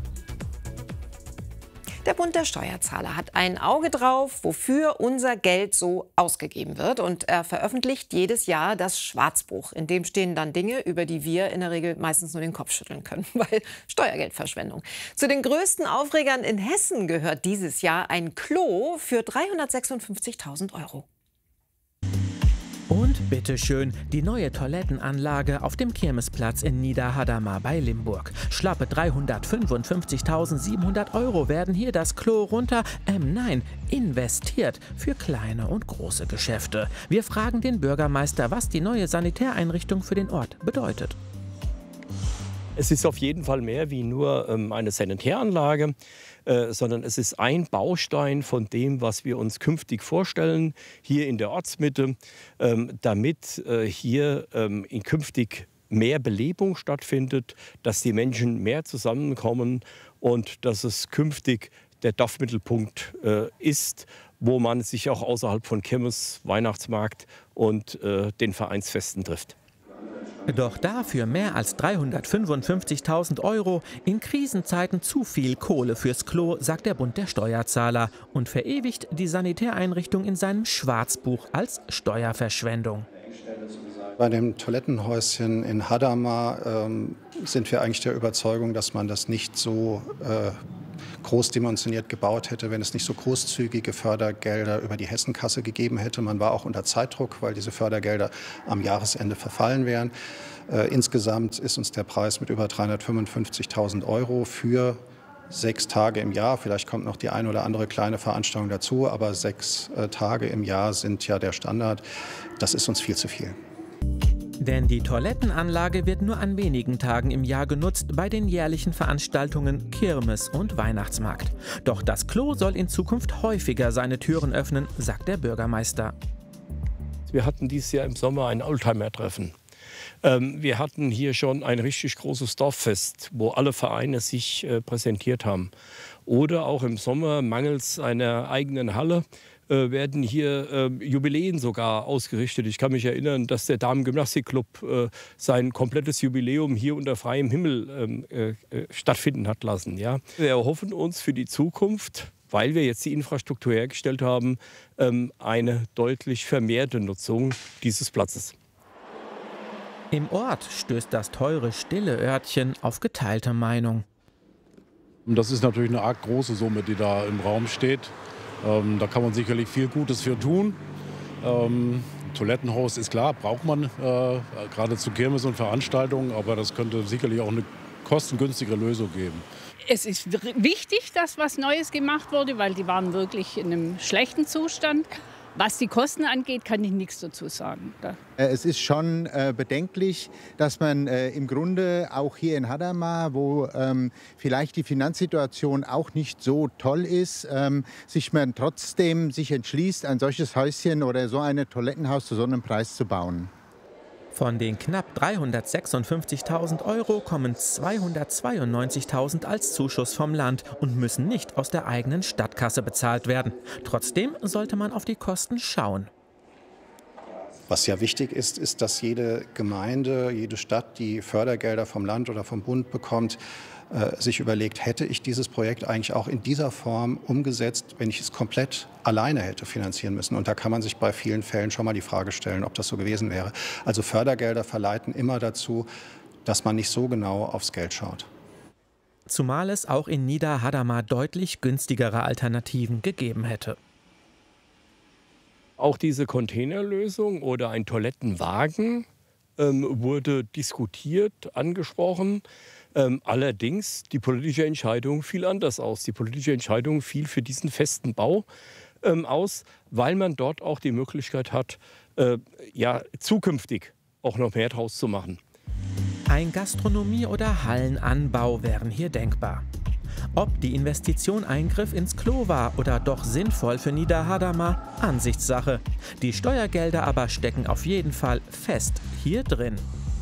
Der Bund der Steuerzahler hat ein Auge drauf, wofür unser Geld so ausgegeben wird. Und er veröffentlicht jedes Jahr das Schwarzbuch. In dem stehen dann Dinge, über die wir in der Regel meistens nur den Kopf schütteln können, weil Steuergeldverschwendung. Zu den größten Aufregern in Hessen gehört dieses Jahr ein Klo für 356.000 €. Und bitteschön, die neue Toilettenanlage auf dem Kirmesplatz in Niederhadamar bei Limburg. Schlappe 355.700 € werden hier das Klo runter, investiert für kleine und große Geschäfte. Wir fragen den Bürgermeister, was die neue Sanitäreinrichtung für den Ort bedeutet. Es ist auf jeden Fall mehr wie nur eine Sanitäranlage, sondern es ist ein Baustein von dem, was wir uns künftig vorstellen, hier in der Ortsmitte, damit hier künftig mehr Belebung stattfindet, dass die Menschen mehr zusammenkommen und dass es künftig der Dorfmittelpunkt ist, wo man sich auch außerhalb von Kirmes, Weihnachtsmarkt und den Vereinsfesten trifft. Doch dafür mehr als 355.000 € in Krisenzeiten zu viel Kohle fürs Klo, sagt der Bund der Steuerzahler und verewigt die Sanitäreinrichtung in seinem Schwarzbuch als Steuerverschwendung. Bei dem Toilettenhäuschen in Hadamar sind wir eigentlich der Überzeugung, dass man das nicht so großdimensioniert gebaut hätte, wenn es nicht so großzügige Fördergelder über die Hessenkasse gegeben hätte. Man war auch unter Zeitdruck, weil diese Fördergelder am Jahresende verfallen wären. Insgesamt ist uns der Preis mit über 355.000 € für 6 Tage im Jahr, vielleicht kommt noch die ein oder andere kleine Veranstaltung dazu, aber 6 Tage im Jahr sind ja der Standard. Das ist uns viel zu viel. Denn die Toilettenanlage wird nur an wenigen Tagen im Jahr genutzt bei den jährlichen Veranstaltungen Kirmes und Weihnachtsmarkt. Doch das Klo soll in Zukunft häufiger seine Türen öffnen, sagt der Bürgermeister. Wir hatten dieses Jahr im Sommer ein Oldtimer-Treffen. Wir hatten hier schon ein richtig großes Dorffest, wo alle Vereine sich präsentiert haben. Oder auch im Sommer, mangels einer eigenen Halle, werden hier Jubiläen sogar ausgerichtet. Ich kann mich erinnern, dass der Damen-Gymnastik-Club sein komplettes Jubiläum hier unter freiem Himmel stattfinden hat lassen. Ja. Wir erhoffen uns für die Zukunft, weil wir jetzt die Infrastruktur hergestellt haben, eine deutlich vermehrte Nutzung dieses Platzes. Im Ort stößt das teure, stille Örtchen auf geteilte Meinung. Das ist natürlich eine arg große Summe, die da im Raum steht. Da kann man sicherlich viel Gutes für tun. Toilettenhaus ist klar, braucht man gerade zu Kirmes und Veranstaltungen, aber das könnte sicherlich auch eine kostengünstigere Lösung geben. Es ist wichtig, dass was Neues gemacht wurde, weil die waren wirklich in einem schlechten Zustand. Was die Kosten angeht, kann ich nichts dazu sagen. Es ist schon bedenklich, dass man im Grunde auch hier in Hadamar, wo vielleicht die Finanzsituation auch nicht so toll ist, man trotzdem sich entschließt, ein solches Häuschen oder so ein Toilettenhaus zu so einem Preis zu bauen. Von den knapp 356.000 € kommen 292.000 als Zuschuss vom Land und müssen nicht aus der eigenen Stadtkasse bezahlt werden. Trotzdem sollte man auf die Kosten schauen. Was ja wichtig ist, ist, dass jede Gemeinde, jede Stadt, die Fördergelder vom Land oder vom Bund bekommt, sich überlegt, hätte ich dieses Projekt eigentlich auch in dieser Form umgesetzt, wenn ich es komplett alleine hätte finanzieren müssen. Und da kann man sich bei vielen Fällen schon mal die Frage stellen, ob das so gewesen wäre. Also Fördergelder verleiten immer dazu, dass man nicht so genau aufs Geld schaut. Zumal es auch in Niederhadamar deutlich günstigere Alternativen gegeben hätte. Auch diese Containerlösung oder ein Toilettenwagen wurde diskutiert, angesprochen. Allerdings, die politische Entscheidung fiel anders aus. Die politische Entscheidung fiel für diesen festen Bau aus, weil man dort auch die Möglichkeit hat, zukünftig auch noch mehr draus zu machen. Ein Gastronomie- oder Hallenanbau wären hier denkbar. Ob die Investition Eingriff ins Klo war oder doch sinnvoll für Niederhadamar, Ansichtssache. Die Steuergelder aber stecken auf jeden Fall fest hier drin.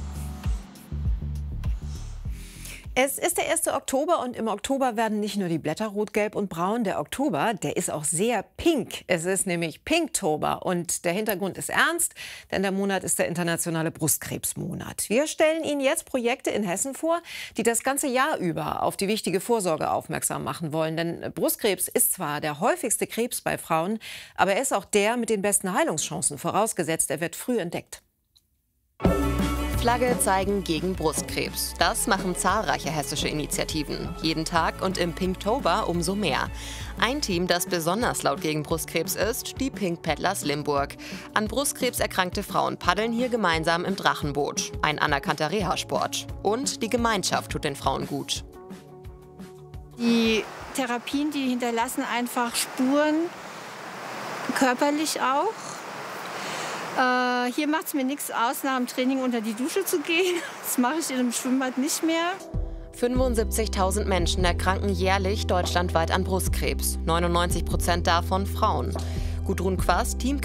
Es ist der 1. Oktober und im Oktober werden nicht nur die Blätter rot, gelb und braun. Der Oktober, der ist auch sehr pink. Es ist nämlich Pinktober und der Hintergrund ist ernst, denn der Monat ist der internationale Brustkrebsmonat. Wir stellen Ihnen jetzt Projekte in Hessen vor, die das ganze Jahr über auf die wichtige Vorsorge aufmerksam machen wollen. Denn Brustkrebs ist zwar der häufigste Krebs bei Frauen, aber er ist auch der mit den besten Heilungschancen, vorausgesetzt, er wird früh entdeckt. Flagge zeigen gegen Brustkrebs. Das machen zahlreiche hessische Initiativen. Jeden Tag und im Pinktober umso mehr. Ein Team, das besonders laut gegen Brustkrebs ist, die Pink Paddlers Limburg. An Brustkrebs erkrankte Frauen paddeln hier gemeinsam im Drachenboot. Ein anerkannter Reha-Sport. Und die Gemeinschaft tut den Frauen gut. Die Therapien, die hinterlassen einfach Spuren, körperlich auch. Hier macht es mir nichts aus, nach dem Training unter die Dusche zu gehen. Das mache ich in einem Schwimmbad nicht mehr. 75.000 Menschen erkranken jährlich deutschlandweit an Brustkrebs. 99% davon Frauen. Gudrun Quast, Teamkapitänin, weiß, wie die Krankheit einen prägt.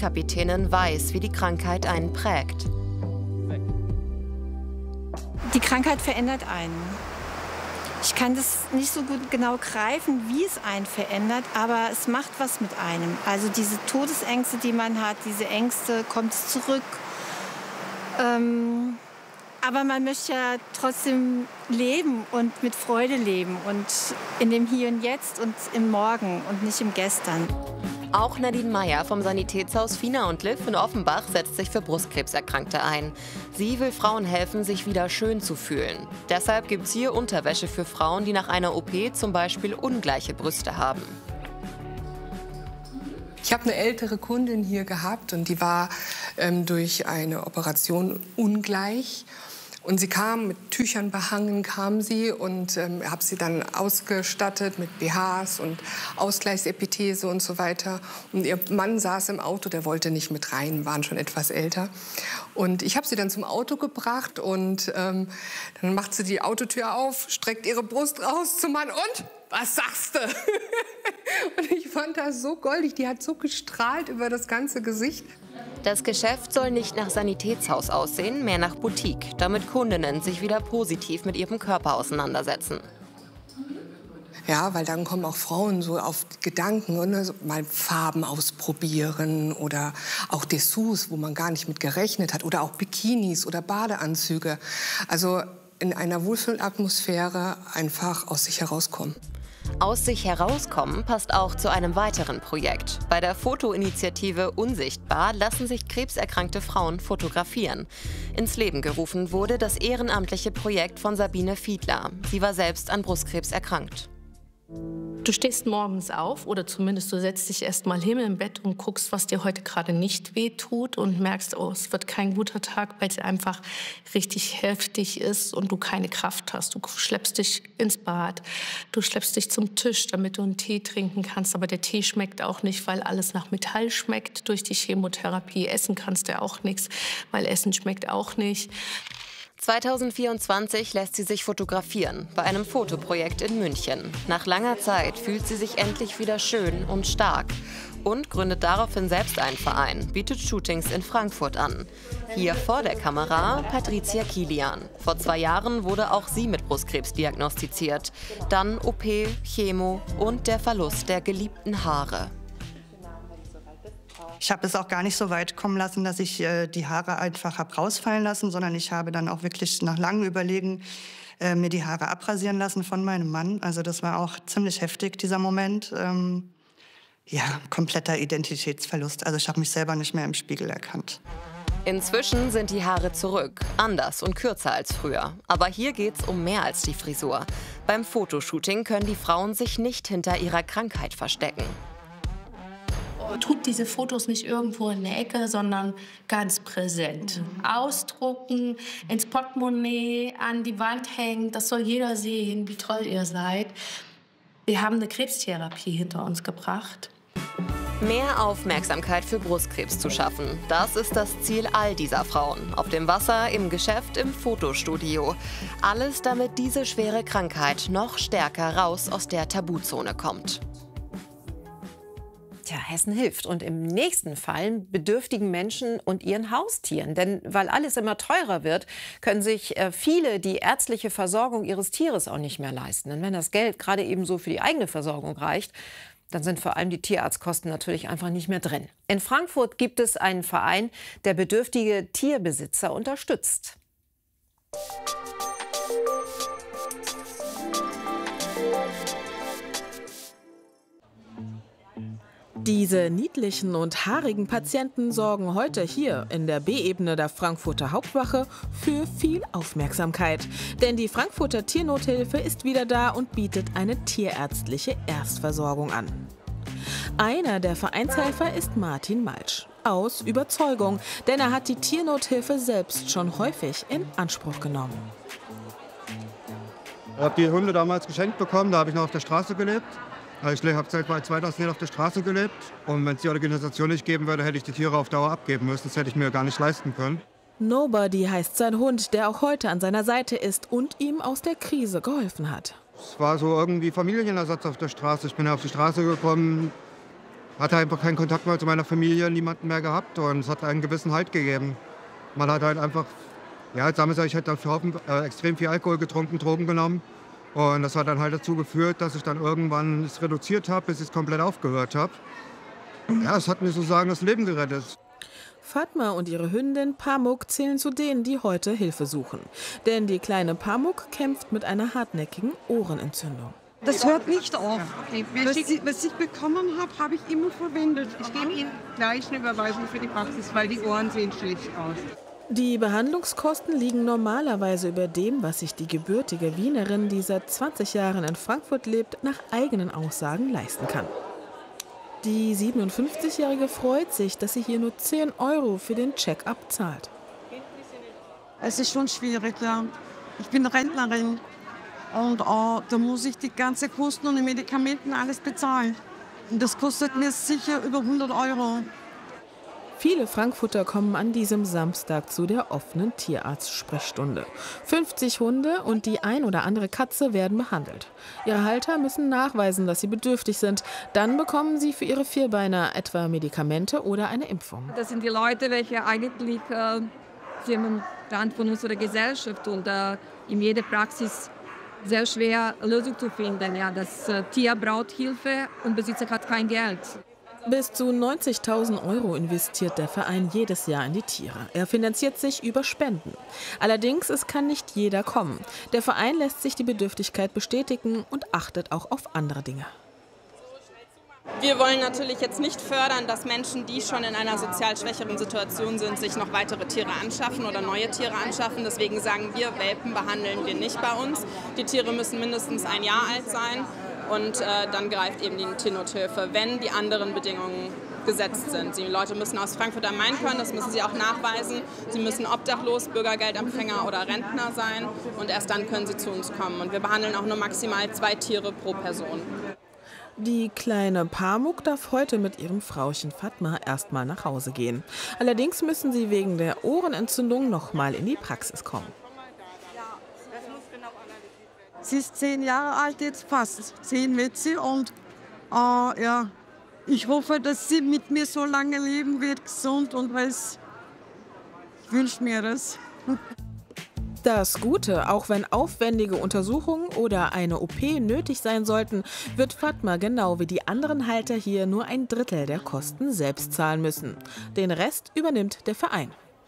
Die Krankheit verändert einen. Ich kann das nicht so gut genau greifen, wie es einen verändert, aber es macht was mit einem. Also diese Todesängste, die man hat, diese Ängste, kommt es zurück. Aber man möchte ja trotzdem leben und mit Freude leben und in dem Hier und Jetzt und im Morgen und nicht im Gestern. Auch Nadine Meyer vom Sanitätshaus Fina und Liv in Offenbach setzt sich für Brustkrebserkrankte ein. Sie will Frauen helfen, sich wieder schön zu fühlen. Deshalb gibt es hier Unterwäsche für Frauen, die nach einer OP zum Beispiel ungleiche Brüste haben. Ich habe eine ältere Kundin hier gehabt und die war durch eine Operation ungleich. Und sie kam, mit Tüchern behangen kam sie und habe sie dann ausgestattet mit BHs und Ausgleichsepithese und so weiter. Und ihr Mann saß im Auto, der wollte nicht mit rein, waren schon etwas älter. Und ich habe sie dann zum Auto gebracht und dann macht sie die Autotür auf, streckt ihre Brust raus zum Mann und was sagst du? Und ich fand das so goldig, die hat so gestrahlt über das ganze Gesicht. Das Geschäft soll nicht nach Sanitätshaus aussehen, mehr nach Boutique, damit Kundinnen sich wieder positiv mit ihrem Körper auseinandersetzen. Ja, weil dann kommen auch Frauen so auf Gedanken, ne, so mal Farben ausprobieren oder auch Dessous, wo man gar nicht mit gerechnet hat, oder auch Bikinis oder Badeanzüge. Also in einer Wohlfühlatmosphäre einfach aus sich herauskommen. Aus sich herauskommen passt auch zu einem weiteren Projekt. Bei der Fotoinitiative Unsichtbar lassen sich krebserkrankte Frauen fotografieren. Ins Leben gerufen wurde das ehrenamtliche Projekt von Sabine Fiedler. Sie war selbst an Brustkrebs erkrankt. Du stehst morgens auf oder zumindest du setzt dich erst mal hin im Bett und guckst, was dir heute gerade nicht wehtut und merkst, oh, es wird kein guter Tag, weil es einfach richtig heftig ist und du keine Kraft hast. Du schleppst dich ins Bad, du schleppst dich zum Tisch, damit du einen Tee trinken kannst. Aber der Tee schmeckt auch nicht, weil alles nach Metall schmeckt durch die Chemotherapie. Essen kannst du auch nichts, weil Essen schmeckt auch nicht. 2024 lässt sie sich fotografieren bei einem Fotoprojekt in München. Nach langer Zeit fühlt sie sich endlich wieder schön und stark und gründet daraufhin selbst einen Verein, bietet Shootings in Frankfurt an. Hier vor der Kamera Patricia Kilian. Vor 2 Jahren wurde auch sie mit Brustkrebs diagnostiziert. Dann OP, Chemo und der Verlust der geliebten Haare. Ich habe es auch gar nicht so weit kommen lassen, dass ich die Haare einfach habe rausfallen lassen, sondern ich habe dann auch wirklich nach langem Überlegen mir die Haare abrasieren lassen von meinem Mann. Also das war auch ziemlich heftig, dieser Moment. Ja, kompletter Identitätsverlust. Also ich habe mich selber nicht mehr im Spiegel erkannt. Inzwischen sind die Haare zurück, anders und kürzer als früher. Aber hier geht's um mehr als die Frisur. Beim Fotoshooting können die Frauen sich nicht hinter ihrer Krankheit verstecken. Tut diese Fotos nicht irgendwo in der Ecke, sondern ganz präsent. Ausdrucken, ins Portemonnaie, an die Wand hängen, das soll jeder sehen, wie toll ihr seid. Wir haben eine Krebstherapie hinter uns gebracht. Mehr Aufmerksamkeit für Brustkrebs zu schaffen, das ist das Ziel all dieser Frauen. Auf dem Wasser, im Geschäft, im Fotostudio. Alles, damit diese schwere Krankheit noch stärker raus aus der Tabuzone kommt. Tja, Hessen hilft und im nächsten Fall bedürftigen Menschen und ihren Haustieren. Denn weil alles immer teurer wird, können sich viele die ärztliche Versorgung ihres Tieres auch nicht mehr leisten. Und wenn das Geld gerade eben so für die eigene Versorgung reicht, dann sind vor allem die Tierarztkosten natürlich einfach nicht mehr drin. In Frankfurt gibt es einen Verein, der bedürftige Tierbesitzer unterstützt. Diese niedlichen und haarigen Patienten sorgen heute hier in der B-Ebene der Frankfurter Hauptwache für viel Aufmerksamkeit. Denn die Frankfurter Tiernothilfe ist wieder da und bietet eine tierärztliche Erstversorgung an. Einer der Vereinshelfer ist Martin Malsch. Aus Überzeugung, denn er hat die Tiernothilfe selbst schon häufig in Anspruch genommen. Ich habe die Hunde damals geschenkt bekommen, da habe ich noch auf der Straße gelebt. Ich habe seit 2000 auf der Straße gelebt und wenn es die Organisation nicht geben würde, hätte ich die Tiere auf Dauer abgeben müssen. Das hätte ich mir gar nicht leisten können. Nobody heißt sein Hund, der auch heute an seiner Seite ist und ihm aus der Krise geholfen hat. Es war so irgendwie Familienersatz auf der Straße. Ich bin auf die Straße gekommen, hatte einfach keinen Kontakt mehr zu meiner Familie, niemanden mehr gehabt und es hat einen gewissen Halt gegeben. Man hat halt einfach Ja, damals habe ich halt extrem viel Alkohol getrunken, Drogen genommen. Und das hat dann halt dazu geführt, dass ich dann irgendwann es reduziert habe, bis ich es komplett aufgehört habe. Ja, es hat mir sozusagen das Leben gerettet. Fatma und ihre Hündin Pamuk zählen zu denen, die heute Hilfe suchen. Denn die kleine Pamuk kämpft mit einer hartnäckigen Ohrenentzündung. Das hört nicht auf. Okay. Was ich bekommen habe, habe ich immer verwendet. Ich gebe Ihnen gleich eine Überweisung für die Praxis, weil die Ohren sehen schlecht aus. Die Behandlungskosten liegen normalerweise über dem, was sich die gebürtige Wienerin, die seit 20 Jahren in Frankfurt lebt, nach eigenen Aussagen leisten kann. Die 57-Jährige freut sich, dass sie hier nur 10 € für den Check-up zahlt. Es ist schon schwierig, ja. Ich bin Rentnerin und da muss ich die ganze Kosten und die Medikamenten alles bezahlen. Und das kostet mir sicher über 100 €. Viele Frankfurter kommen an diesem Samstag zu der offenen Tierarzt-Sprechstunde. 50 Hunde und die ein oder andere Katze werden behandelt. Ihre Halter müssen nachweisen, dass sie bedürftig sind. Dann bekommen sie für ihre Vierbeiner etwa Medikamente oder eine Impfung. Das sind die Leute, welche eigentlich sind Rand von unserer Gesellschaft und in jeder Praxis sehr schwer Lösung zu finden. Ja, das Tier braucht Hilfe und Besitzer hat kein Geld. Bis zu 90.000 € investiert der Verein jedes Jahr in die Tiere. Er finanziert sich über Spenden. Allerdings, es kann nicht jeder kommen. Der Verein lässt sich die Bedürftigkeit bestätigen und achtet auch auf andere Dinge. Wir wollen natürlich jetzt nicht fördern, dass Menschen, die schon in einer sozial schwächeren Situation sind, sich noch weitere Tiere anschaffen oder neue Tiere anschaffen. Deswegen sagen wir, Welpen behandeln wir nicht bei uns. Die Tiere müssen mindestens 1 Jahr alt sein. Und dann greift eben die Tiernothilfe, wenn die anderen Bedingungen gesetzt sind. Die Leute müssen aus Frankfurt am Main können, das müssen sie auch nachweisen. Sie müssen obdachlos, Bürgergeldempfänger oder Rentner sein und erst dann können sie zu uns kommen. Und wir behandeln auch nur maximal 2 Tiere pro Person. Die kleine Pamuk darf heute mit ihrem Frauchen Fatma erstmal nach Hause gehen. Allerdings müssen sie wegen der Ohrenentzündung nochmal in die Praxis kommen. Sie ist 10 Jahre alt, jetzt fast 10 wird sie und ja, ich hoffe, dass sie mit mir so lange leben wird, gesund und weiß, ich wünsche mir das. Das Gute, auch wenn aufwendige Untersuchungen oder eine OP nötig sein sollten, wird Fatma genau wie die anderen Halter hier nur 1/3 der Kosten selbst zahlen müssen. Den Rest übernimmt der Verein.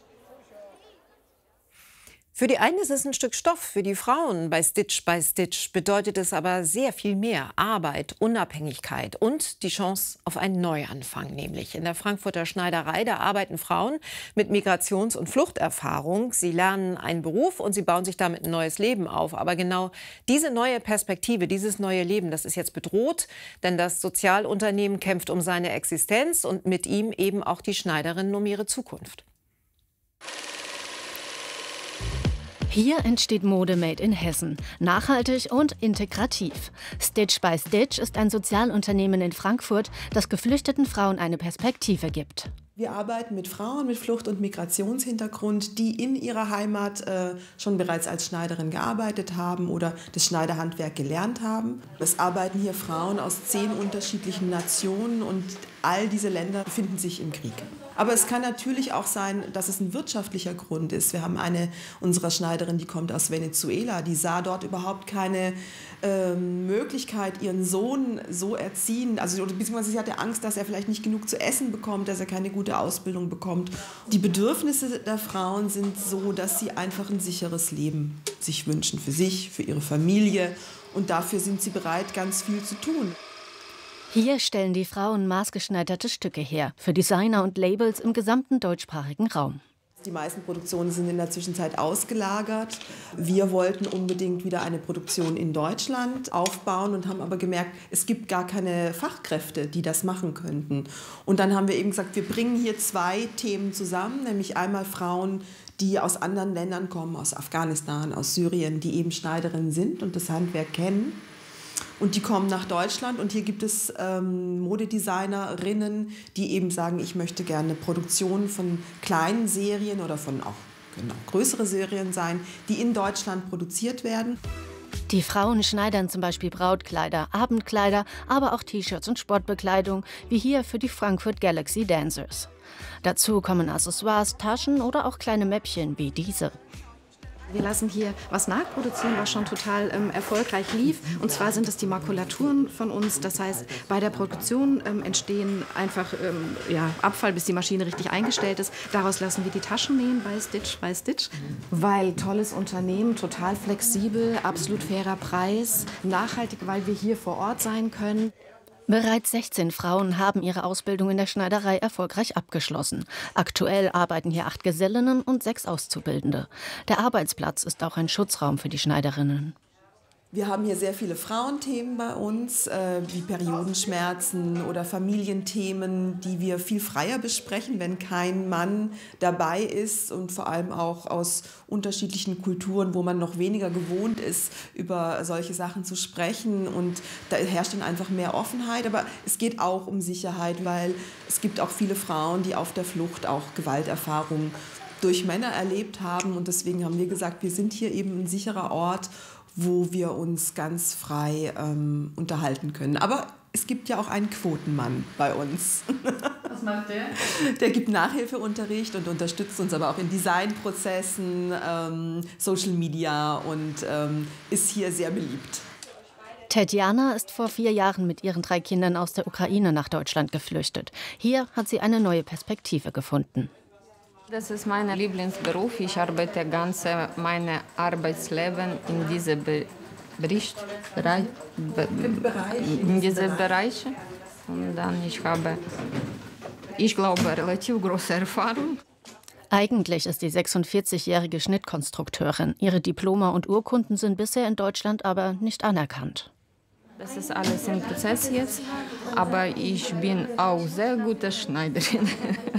Für die einen ist es ein Stück Stoff, für die Frauen bei Stitch by Stitch bedeutet es aber sehr viel mehr. Arbeit, Unabhängigkeit und die Chance auf einen Neuanfang. Nämlich in der Frankfurter Schneiderei, da arbeiten Frauen mit Migrations- und Fluchterfahrung. Sie lernen einen Beruf und sie bauen sich damit ein neues Leben auf. Aber genau diese neue Perspektive, dieses neue Leben, das ist jetzt bedroht. Denn das Sozialunternehmen kämpft um seine Existenz und mit ihm eben auch die Schneiderinnen um ihre Zukunft. Hier entsteht Mode made in Hessen. Nachhaltig und integrativ. Stitch by Stitch ist ein Sozialunternehmen in Frankfurt, das geflüchteten Frauen eine Perspektive gibt. Wir arbeiten mit Frauen mit Flucht- und Migrationshintergrund, die in ihrer Heimat schon bereits als Schneiderin gearbeitet haben oder das Schneiderhandwerk gelernt haben. Es arbeiten hier Frauen aus 10 unterschiedlichen Nationen und all diese Länder befinden sich im Krieg. Aber es kann natürlich auch sein, dass es ein wirtschaftlicher Grund ist. Wir haben eine unserer Schneiderinnen, die kommt aus Venezuela, die sah dort überhaupt keine Möglichkeit, ihren Sohn so erziehen, also beziehungsweise sie hatte Angst, dass er vielleicht nicht genug zu essen bekommt, dass er keine gute Ausbildung bekommt. Die Bedürfnisse der Frauen sind so, dass sie einfach ein sicheres Leben sich wünschen, für sich, für ihre Familie und dafür sind sie bereit, ganz viel zu tun. Hier stellen die Frauen maßgeschneiderte Stücke her, für Designer und Labels im gesamten deutschsprachigen Raum. Die meisten Produktionen sind in der Zwischenzeit ausgelagert. Wir wollten unbedingt wieder eine Produktion in Deutschland aufbauen und haben aber gemerkt, es gibt gar keine Fachkräfte, die das machen könnten. Und dann haben wir eben gesagt, wir bringen hier 2 Themen zusammen, nämlich einmal Frauen, die aus anderen Ländern kommen, aus Afghanistan, aus Syrien, die eben Schneiderinnen sind und das Handwerk kennen. Und die kommen nach Deutschland und hier gibt es Modedesignerinnen, die eben sagen, ich möchte gerne Produktionen von kleinen Serien oder von auch größere Serien sein, die in Deutschland produziert werden. Die Frauen schneidern zum Beispiel Brautkleider, Abendkleider, aber auch T-Shirts und Sportbekleidung, wie hier für die Frankfurt Galaxy Dancers. Dazu kommen Accessoires, Taschen oder auch kleine Mäppchen wie diese. Wir lassen hier was nachproduzieren, was schon total erfolgreich lief. Und zwar sind es die Makulaturen von uns. Das heißt, bei der Produktion entstehen einfach Abfall, bis die Maschine richtig eingestellt ist. Daraus lassen wir die Taschen nähen bei Stitch by Stitch. Weil tolles Unternehmen, total flexibel, absolut fairer Preis, nachhaltig, weil wir hier vor Ort sein können. Bereits 16 Frauen haben ihre Ausbildung in der Schneiderei erfolgreich abgeschlossen. Aktuell arbeiten hier 8 Gesellinnen und 6 Auszubildende. Der Arbeitsplatz ist auch ein Schutzraum für die Schneiderinnen. Wir haben hier sehr viele Frauenthemen bei uns, wie Periodenschmerzen oder Familienthemen, die wir viel freier besprechen, wenn kein Mann dabei ist und vor allem auch aus unterschiedlichen Kulturen, wo man noch weniger gewohnt ist, über solche Sachen zu sprechen. Und da herrscht dann einfach mehr Offenheit. Aber es geht auch um Sicherheit, weil es gibt auch viele Frauen, die auf der Flucht auch Gewalterfahrungen durch Männer erlebt haben. Und deswegen haben wir gesagt, wir sind hier eben ein sicherer Ort, wo wir uns ganz frei unterhalten können. Aber es gibt ja auch einen Quotenmann bei uns. Was macht der? Der gibt Nachhilfeunterricht und unterstützt uns aber auch in Designprozessen, Social Media und ist hier sehr beliebt. Tetjana ist vor 4 Jahren mit ihren 3 Kindern aus der Ukraine nach Deutschland geflüchtet. Hier hat sie eine neue Perspektive gefunden. Das ist mein Lieblingsberuf. Ich arbeite mein Arbeitsleben in diesem Bereich. Und dann ich glaube, relativ große Erfahrung. Eigentlich ist die 46-jährige Schnittkonstrukteurin. Ihre Diplome und Urkunden sind bisher in Deutschland aber nicht anerkannt. Das ist alles im Prozess jetzt, aber ich bin auch sehr gute Schneiderin.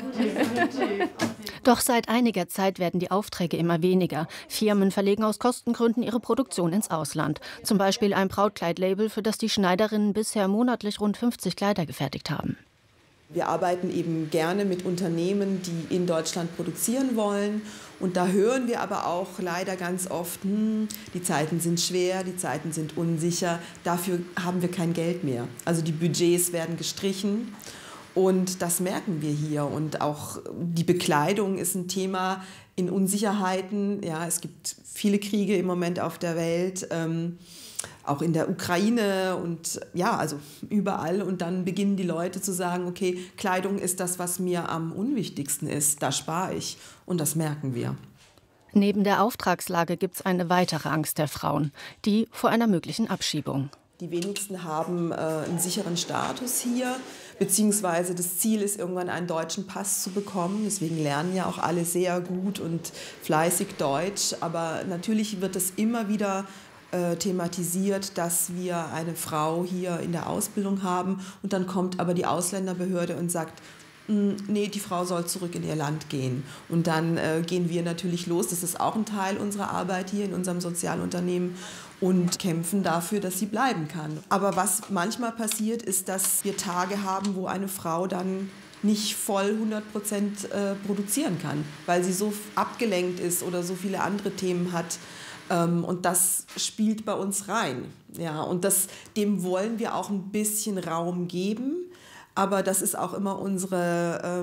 Doch seit einiger Zeit werden die Aufträge immer weniger. Firmen verlegen aus Kostengründen ihre Produktion ins Ausland. Zum Beispiel ein Brautkleidlabel, für das die Schneiderinnen bisher monatlich rund 50 Kleider gefertigt haben. Wir arbeiten eben gerne mit Unternehmen, die in Deutschland produzieren wollen. Und da hören wir aber auch leider ganz oft, die Zeiten sind schwer, die Zeiten sind unsicher, dafür haben wir kein Geld mehr. Also die Budgets werden gestrichen und das merken wir hier. Und auch die Bekleidung ist ein Thema in Unsicherheiten. Ja, es gibt viele Kriege im Moment auf der Welt. Auch in der Ukraine und ja, also überall. Und dann beginnen die Leute zu sagen, okay, Kleidung ist das, was mir am unwichtigsten ist, da spare ich. Und das merken wir. Neben der Auftragslage gibt es eine weitere Angst der Frauen, die vor einer möglichen Abschiebung. Die wenigsten haben einen sicheren Status hier, beziehungsweise das Ziel ist, irgendwann einen deutschen Pass zu bekommen. Deswegen lernen ja auch alle sehr gut und fleißig Deutsch. Aber natürlich wird es immer wieder thematisiert, dass wir eine Frau hier in der Ausbildung haben und dann kommt aber die Ausländerbehörde und sagt, nee, die Frau soll zurück in ihr Land gehen. Und dann gehen wir natürlich los, das ist auch ein Teil unserer Arbeit hier in unserem Sozialunternehmen und kämpfen dafür, dass sie bleiben kann. Aber was manchmal passiert, ist, dass wir Tage haben, wo eine Frau dann nicht voll 100% produzieren kann, weil sie so abgelenkt ist oder so viele andere Themen hat. Und das spielt bei uns rein. Ja, und dem wollen wir auch ein bisschen Raum geben. Aber das ist auch immer unsere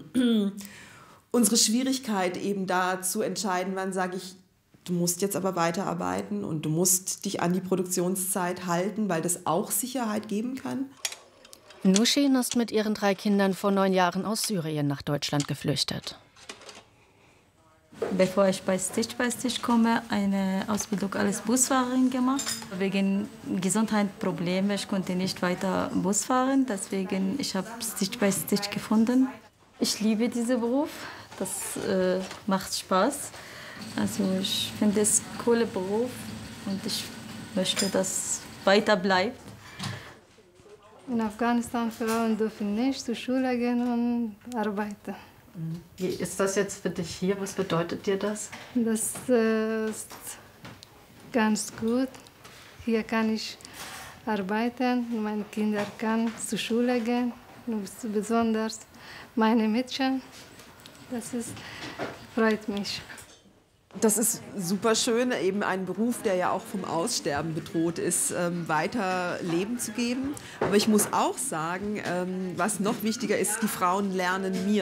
Schwierigkeit, eben da zu entscheiden, wann sage ich, du musst jetzt aber weiterarbeiten und du musst dich an die Produktionszeit halten, weil das auch Sicherheit geben kann. Nushin ist mit ihren 3 Kindern vor 9 Jahren aus Syrien nach Deutschland geflüchtet. Bevor ich bei Stitch komme, eine Ausbildung als Busfahrerin gemacht. Wegen Gesundheitsproblemen, ich konnte nicht weiter Bus fahren, deswegen ich habe Stitch by Stitch gefunden. Ich liebe diesen Beruf, das macht Spaß. Also ich finde es ein cooler Beruf und ich möchte, dass es weiter bleibt. In Afghanistan Frauen dürfen nicht zur Schule gehen und arbeiten. Wie ist das jetzt für dich hier? Was bedeutet dir das? Das ist ganz gut. Hier kann ich arbeiten, meine Kinder können zur Schule gehen, besonders meine Mädchen. Das freut mich. Das ist super schön, eben einen Beruf, der ja auch vom Aussterben bedroht ist, weiter Leben zu geben. Aber ich muss auch sagen, was noch wichtiger ist, die Frauen lernen mir.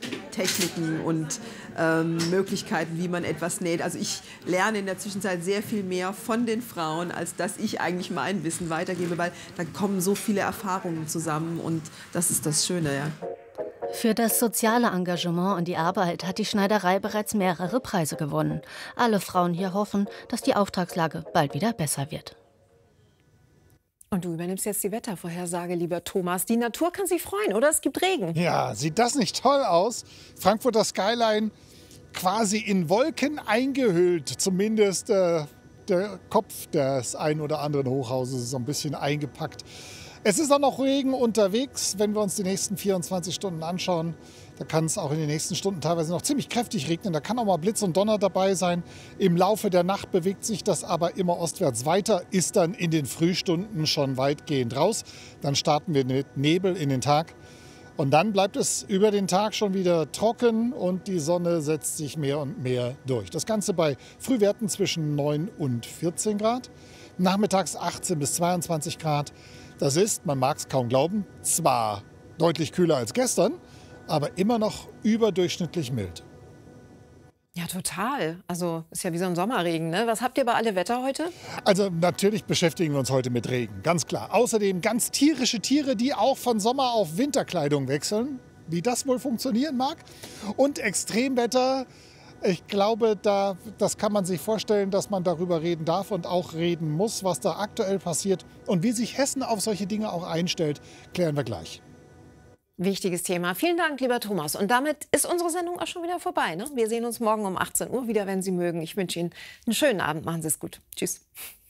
Techniken und Möglichkeiten, wie man etwas näht. Also ich lerne in der Zwischenzeit sehr viel mehr von den Frauen, als dass ich eigentlich mein Wissen weitergebe, weil da kommen so viele Erfahrungen zusammen und das ist das Schöne, ja. Für das soziale Engagement und die Arbeit hat die Schneiderei bereits mehrere Preise gewonnen. Alle Frauen hier hoffen, dass die Auftragslage bald wieder besser wird. Und du übernimmst jetzt die Wettervorhersage, lieber Thomas. Die Natur kann sich freuen, oder? Es gibt Regen. Ja, sieht das nicht toll aus? Frankfurter Skyline quasi in Wolken eingehüllt. Zumindest der Kopf des einen oder anderen Hochhauses ist so ein bisschen eingepackt. Es ist auch noch Regen unterwegs, wenn wir uns die nächsten 24 Stunden anschauen. Da kann es auch in den nächsten Stunden teilweise noch ziemlich kräftig regnen. Da kann auch mal Blitz und Donner dabei sein. Im Laufe der Nacht bewegt sich das aber immer ostwärts weiter, ist dann in den Frühstunden schon weitgehend raus. Dann starten wir mit Nebel in den Tag. Und dann bleibt es über den Tag schon wieder trocken und die Sonne setzt sich mehr und mehr durch. Das Ganze bei Frühwerten zwischen 9 und 14 Grad, nachmittags 18 bis 22 Grad. Das ist, man mag es kaum glauben, zwar deutlich kühler als gestern, aber immer noch überdurchschnittlich mild. Ja, total. Also ist ja wie so ein Sommerregen, ne? Was habt ihr bei Alle Wetter heute? Also natürlich beschäftigen wir uns heute mit Regen, ganz klar. Außerdem ganz tierische Tiere, die auch von Sommer auf Winterkleidung wechseln. Wie das wohl funktionieren mag. Und Extremwetter. Ich glaube, das kann man sich vorstellen, dass man darüber reden darf und auch reden muss, was da aktuell passiert. Und wie sich Hessen auf solche Dinge auch einstellt, klären wir gleich. Wichtiges Thema. Vielen Dank, lieber Thomas. Und damit ist unsere Sendung auch schon wieder vorbei, ne? Wir sehen uns morgen um 18 Uhr wieder, wenn Sie mögen. Ich wünsche Ihnen einen schönen Abend. Machen Sie es gut. Tschüss.